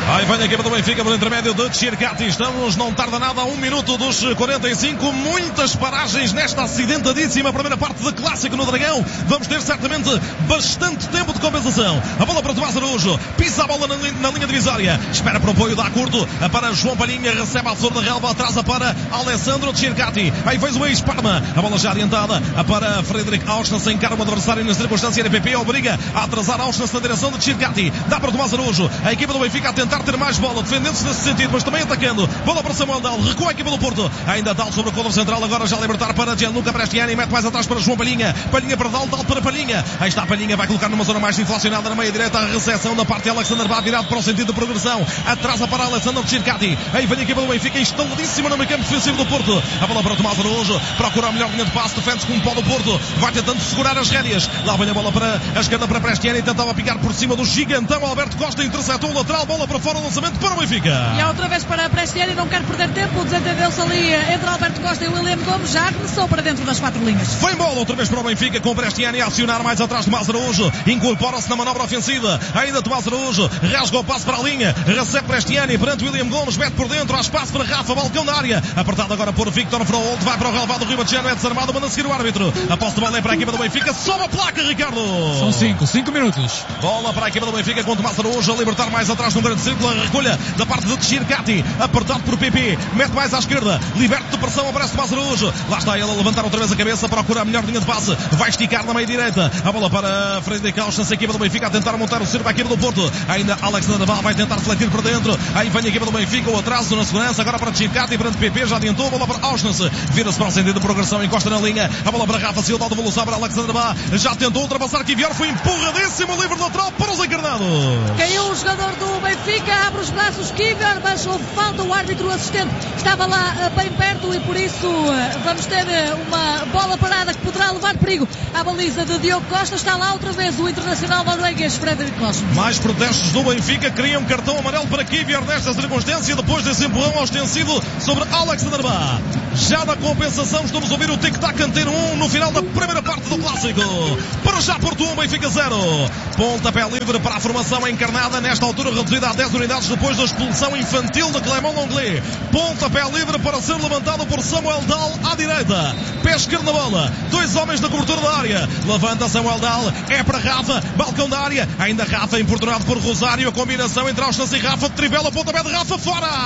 Aí vem a equipa do Benfica pelo intermédio de Tchirkati. Estamos, não tarda nada, a um minuto dos quarenta e cinco. Muitas paragens nesta acidentadíssima primeira parte de Clássico no Dragão. Vamos ter certamente bastante tempo de compensação. A bola para Tomás Araújo. Pisa a bola na, na linha divisória. Espera para o apoio, dá curto para João Palhinha. Recebe a flor da relva. Atrasa para Alessandro Tchirkati. Aí fez o ex-Parma. A bola já adiantada para Frederic Auschnitz. Encara um adversário na circunstância. A P P obriga a atrasar Auschnitz na direção de Tchirkati. Dá para Tomás Araújo. A equipa do Benfica a tentar ter mais bola, defendendo-se nesse sentido, mas também atacando. Bola para Samuel Dal, recua a equipa do Porto. Ainda Dal sobre o quadro central, agora já libertar para Gianluca Prestiani, mete mais atrás para João Palhinha. Palhinha para Dal, Dal para Palhinha. Aí está Palhinha, vai colocar numa zona mais inflacionada na meia direita, a recepção da parte de Alexander Bá, virado para o sentido de progressão. Atrasa para Alessandro Tchirkati. Aí vem a equipa do Benfica, instaladíssima no meio campo defensivo do Porto. A bola para Tomás Araújo, procura a melhor linha de passe, defende-se com o pó do Porto. Vai tentando segurar as rédeas. Lá vem a bola para a esquerda para Prestiani, tentava picar por cima do gigantão Alberto Costa, interceptou o lateral, bola para fora, lançamento para o Benfica. E outra vez para Prestiani, não quer perder tempo, desentendeu-se ali entre Alberto Costa e William Gomes, já começou para dentro das quatro linhas. Vem bola outra vez para o Benfica, com Prestiani a acionar mais atrás de Tomás Araújo, incorpora-se na manobra ofensiva, ainda Tomás Araújo, rasga o passe para a linha, recebe Prestiani perante William Gomes, mete por dentro, há espaço para Rafa, balcão da área, apertado agora por Victor Froholt, vai para o relevado do Ribachano, é desarmado, manda seguir o árbitro, a posse de bola é para a equipa do Benfica, sobe a placa, Ricardo. São cinco, cinco minutos. Bola para a equipa do Benfica com Tomás Araújo, a libertar mais atrás no grande círculo, a recolha da parte de Tchirkati, apertado por P P, mete mais à esquerda, liberta de pressão, aparece Tomás Araújo, lá está ele a levantar outra vez a cabeça, procura a melhor linha de passe, vai esticar na meia direita, a bola para Frederic Auschnitz, a equipa do Benfica a tentar montar o circo à equipa do Porto, ainda Alexander Bá vai tentar fletir para dentro, aí vem a equipa do Benfica, o atraso na segurança, agora para Tchirkati, perante P P, já adiantou, a bola para Auschnitz, vira-se para o sentido de progressão, encosta na linha, a bola para Rafa Silva, a devolução para Alexander Bá, já tentou ultrapassar Kivior, foi empurradíssimo, livre lateral para os encarnados. Caiu o jogador do Benfica, abre os braços Kivior, mas houve falta, o árbitro assistente estava lá bem perto e por isso vamos ter uma bola parada que poderá levar perigo à baliza de Diogo Costa. Está lá outra vez o internacional norueguês Frederic Costa. Mais protestos do Benfica, queriam cartão amarelo para Kivior nesta circunstância, depois desse empurrão ostensivo sobre Alexander Bá. Já na compensação estamos a ouvir o tic-tac Antena um no final da primeira parte do Clássico. Para já Porto um, Benfica zero. Pontapé livre para a formação encarnada, nesta altura reduzida a dez unidades depois da expulsão infantil de Clément Lenglet. Pontapé livre para ser levantado por Samuel Dal à direita. Pé esquerdo na bola. Dois homens na cobertura da área. Levanta Samuel Dal. É para Rafa. Balcão da área. Ainda Rafa importunado por Rosário. A combinação entre Auschnitz e Rafa. Trivela, pontapé de Rafa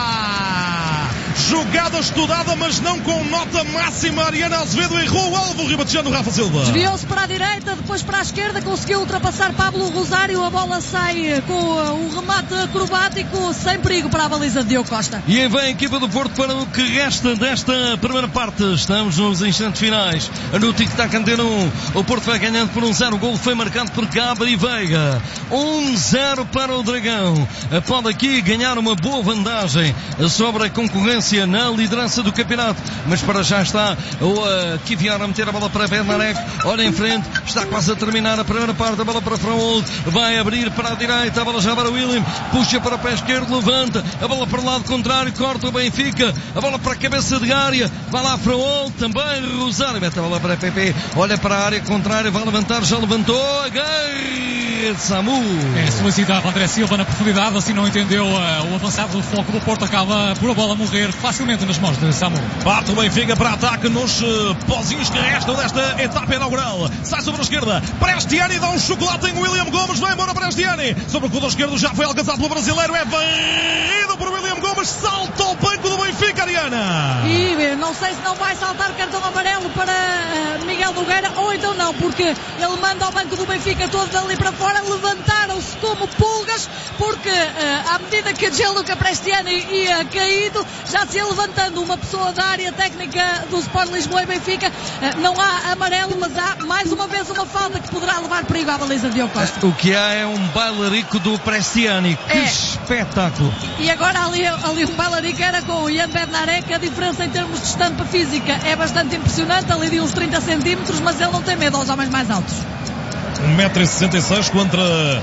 fora. Jogada estudada, mas não com nota máxima. Ariana Azevedo errou o alvo, rebatejando Rafa Silva. Desviou-se para a direita, depois para a esquerda, conseguiu ultrapassar Pablo Rosário. A bola sai com o remate acrobático, sem perigo para a baliza de Diogo Costa. E aí vem a equipa do Porto para o que resta desta primeira parte. Estamos nos instantes finais. No tic-tac Antena um. O Porto vai ganhando por um zero. O gol foi marcado por Gabri Veiga. um zero para o Dragão. Pode aqui ganhar uma boa vantagem sobre a concorrência na liderança do campeonato, mas para já está o uh, Kivior a meter a bola para Bednarek, olha em frente, está quase a terminar a primeira parte, a bola para Froholt, vai abrir para a direita, a bola já para William, puxa para o pé esquerdo, levanta, a bola para o lado contrário, corta o Benfica, a bola para a cabeça de área, vai lá Froholt, também Rosário, mete a bola para a P P, olha para a área contrária, vai levantar, já levantou, agarra de Samu. É, solicitava André Silva na profundidade, assim não entendeu uh, o avançado do foco do Porto, acaba por a bola morrer facilmente nas mãos de Samu. Parte o Benfica para ataque nos uh, pozinhos que restam desta etapa inaugural. Sai sobre a esquerda. Prestiani dá um chocolate em William Gomes. Vai embora Prestiani. Sobre o corredor esquerdo já foi alcançado pelo brasileiro. É varrido por William Gomes. Salta ao banco do Benfica, Ariana. E não sei se não vai saltar cartão amarelo para uh, Miguel Nogueira ou então não, porque ele manda ao banco do Benfica todo dali para fora. Levantaram-se como pulgas porque uh, à medida que Gianluca Prestiani ia caído, já se ia levantando uma pessoa da área técnica do Sport Lisboa e Benfica. Não há amarelo, mas há mais uma vez uma falta que poderá levar perigo à baliza de Diogo Costa. O que há é um bailarico do Prestiani. Que é. Espetáculo! E agora ali, ali um bailarico era com o Ian Bednarek. A diferença em termos de estampa física é bastante impressionante, ali de uns trinta centímetros, mas ele não tem medo aos homens mais altos. um metro e sessenta e seis contra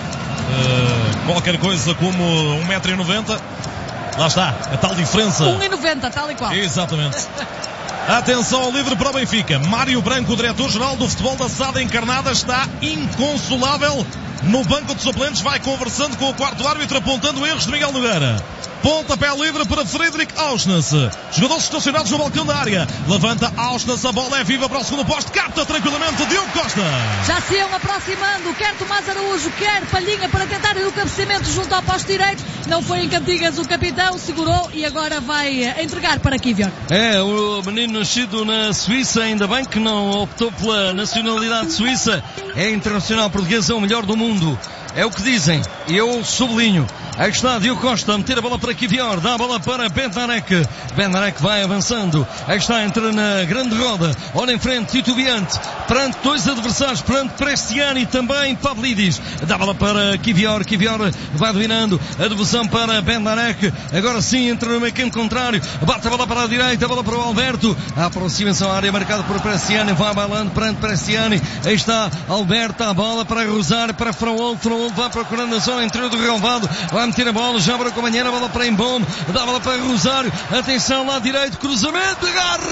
uh, qualquer coisa como um metro e noventa. Lá está, a tal diferença. um e noventa, tal e qual. Exatamente. Atenção ao livre para o Benfica. Mário Branco, o diretor-geral do futebol da S A D encarnada, está inconsolável no banco de suplentes, vai conversando com o quarto árbitro, apontando erros de Miguel Nogueira. Pontapé livre para Friedrich Auschnitz. Jogadores estacionados no balcão da área. Levanta Auschnitz, a bola é viva para o segundo posto. Capta tranquilamente Diogo Costa. Já se iam aproximando. Quer Tomás Araújo, quer Palhinha para tentar ir o cabeceamento junto ao posto direito. Não foi em Cantigas o capitão, segurou e agora vai entregar para Kivior. É, o menino nascido na Suíça, ainda bem que não optou pela nacionalidade suíça. É internacional português, é o melhor do mundo. É o que dizem, e eu sublinho. Aí está Diogo Costa, meter a bola para Kivior, dá a bola para Bednarek. Bednarek vai avançando. Aí está, entra na grande roda. Olha em frente, titubeante, perante dois adversários, perante Prestiani e também Pavlidis. Dá a bola para Kivior, Kivior vai dominando. A devolução para Bednarek. Agora sim, entra no meio campo contrário. Bate a bola para a direita, a bola para o Alberto. A aproximação à área marcada por Prestiani, vai balando perante Prestiani. Aí está Alberto, a bola para Rosário, para Fraol. Fraol vai procurando a zona interior do relvado. Vai meter a bola, já para o companheiro, a bola para Embom, dá a bola para Rosário, atenção lá direito, cruzamento,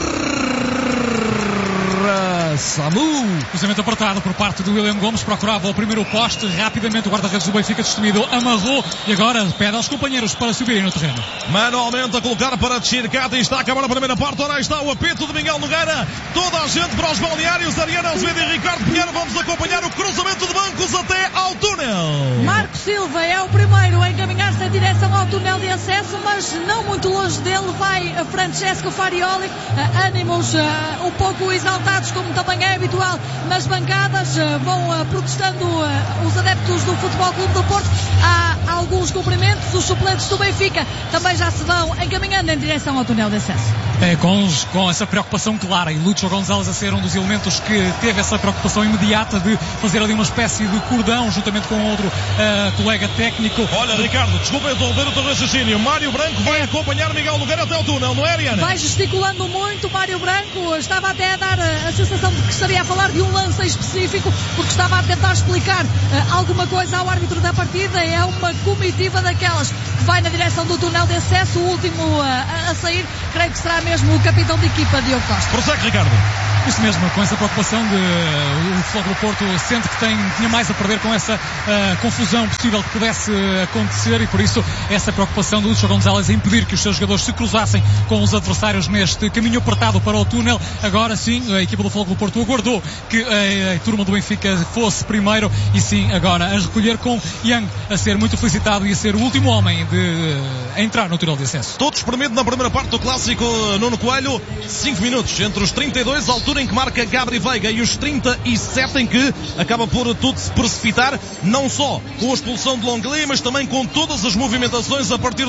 agarra Samu. Cruzamento apertado por parte do William Gomes, procurava o primeiro poste, rapidamente o guarda-redes do Benfica destemido, amarrou e agora pede aos companheiros para subirem no terreno. Manualmente a colocar para Tchircata e está a acabar a primeira parte, ora está o apito de Miguel Nogueira, toda a gente para os balneários, Ariana Azevedo e Ricardo Pinheiro, vamos acompanhar o cruzamento de bancos até ao túnel. Marco Silva é o primeiro a encaminhar-se em direção ao túnel de acesso, mas não muito longe dele vai Francesco Farioli, ânimos uh, um pouco exaltados, como também é habitual nas bancadas, uh, vão uh, protestando uh, os adeptos do Futebol Clube do Porto. Há alguns cumprimentos, os suplentes do Benfica também já se vão encaminhando em direção ao túnel de acesso. É, com, com essa preocupação clara, e Lúcio Gonzalez a ser um dos elementos que teve essa preocupação imediata de fazer ali uma espécie de cordão juntamente com outro uh, colega técnico. Olha, Ricardo, desculpa interromper o teu raciocínio. Mário Branco vai acompanhar Miguel Nogueira até o túnel, não é, Ariana? Vai gesticulando muito Mário Branco, estava até a dar a sensação de que estaria a falar de um lance específico, porque estava a tentar explicar uh, alguma coisa ao árbitro da partida. É uma comitiva daquelas que vai na direção do túnel de acesso, o último uh, a, a sair, creio que será mesmo o capitão de equipa, Diogo Costa. Prossegue, Ricardo. Isso mesmo, com essa preocupação de uh, o Futebol do Porto sente que tem, tinha mais a perder com essa uh, confusão possível que pudesse acontecer, e por isso essa preocupação do Lúcio Gonzalez em impedir que os seus jogadores se cruzassem com os adversários neste caminho apertado para o túnel. Agora sim, a equipa do Futebol do Porto aguardou que a, a turma do Benfica fosse primeiro, e sim, agora a recolher com Young a ser muito felicitado e a ser o último homem de, uh, a entrar no túnel de acesso. Todo espremido na primeira parte do clássico Nuno Coelho, cinco minutos entre os trinta e dois, altura em que marca Gabri Veiga, e os trinta e sete em que acaba por tudo se precipitar, não só com a expulsão de Longley, mas também com todas as movimentações a partir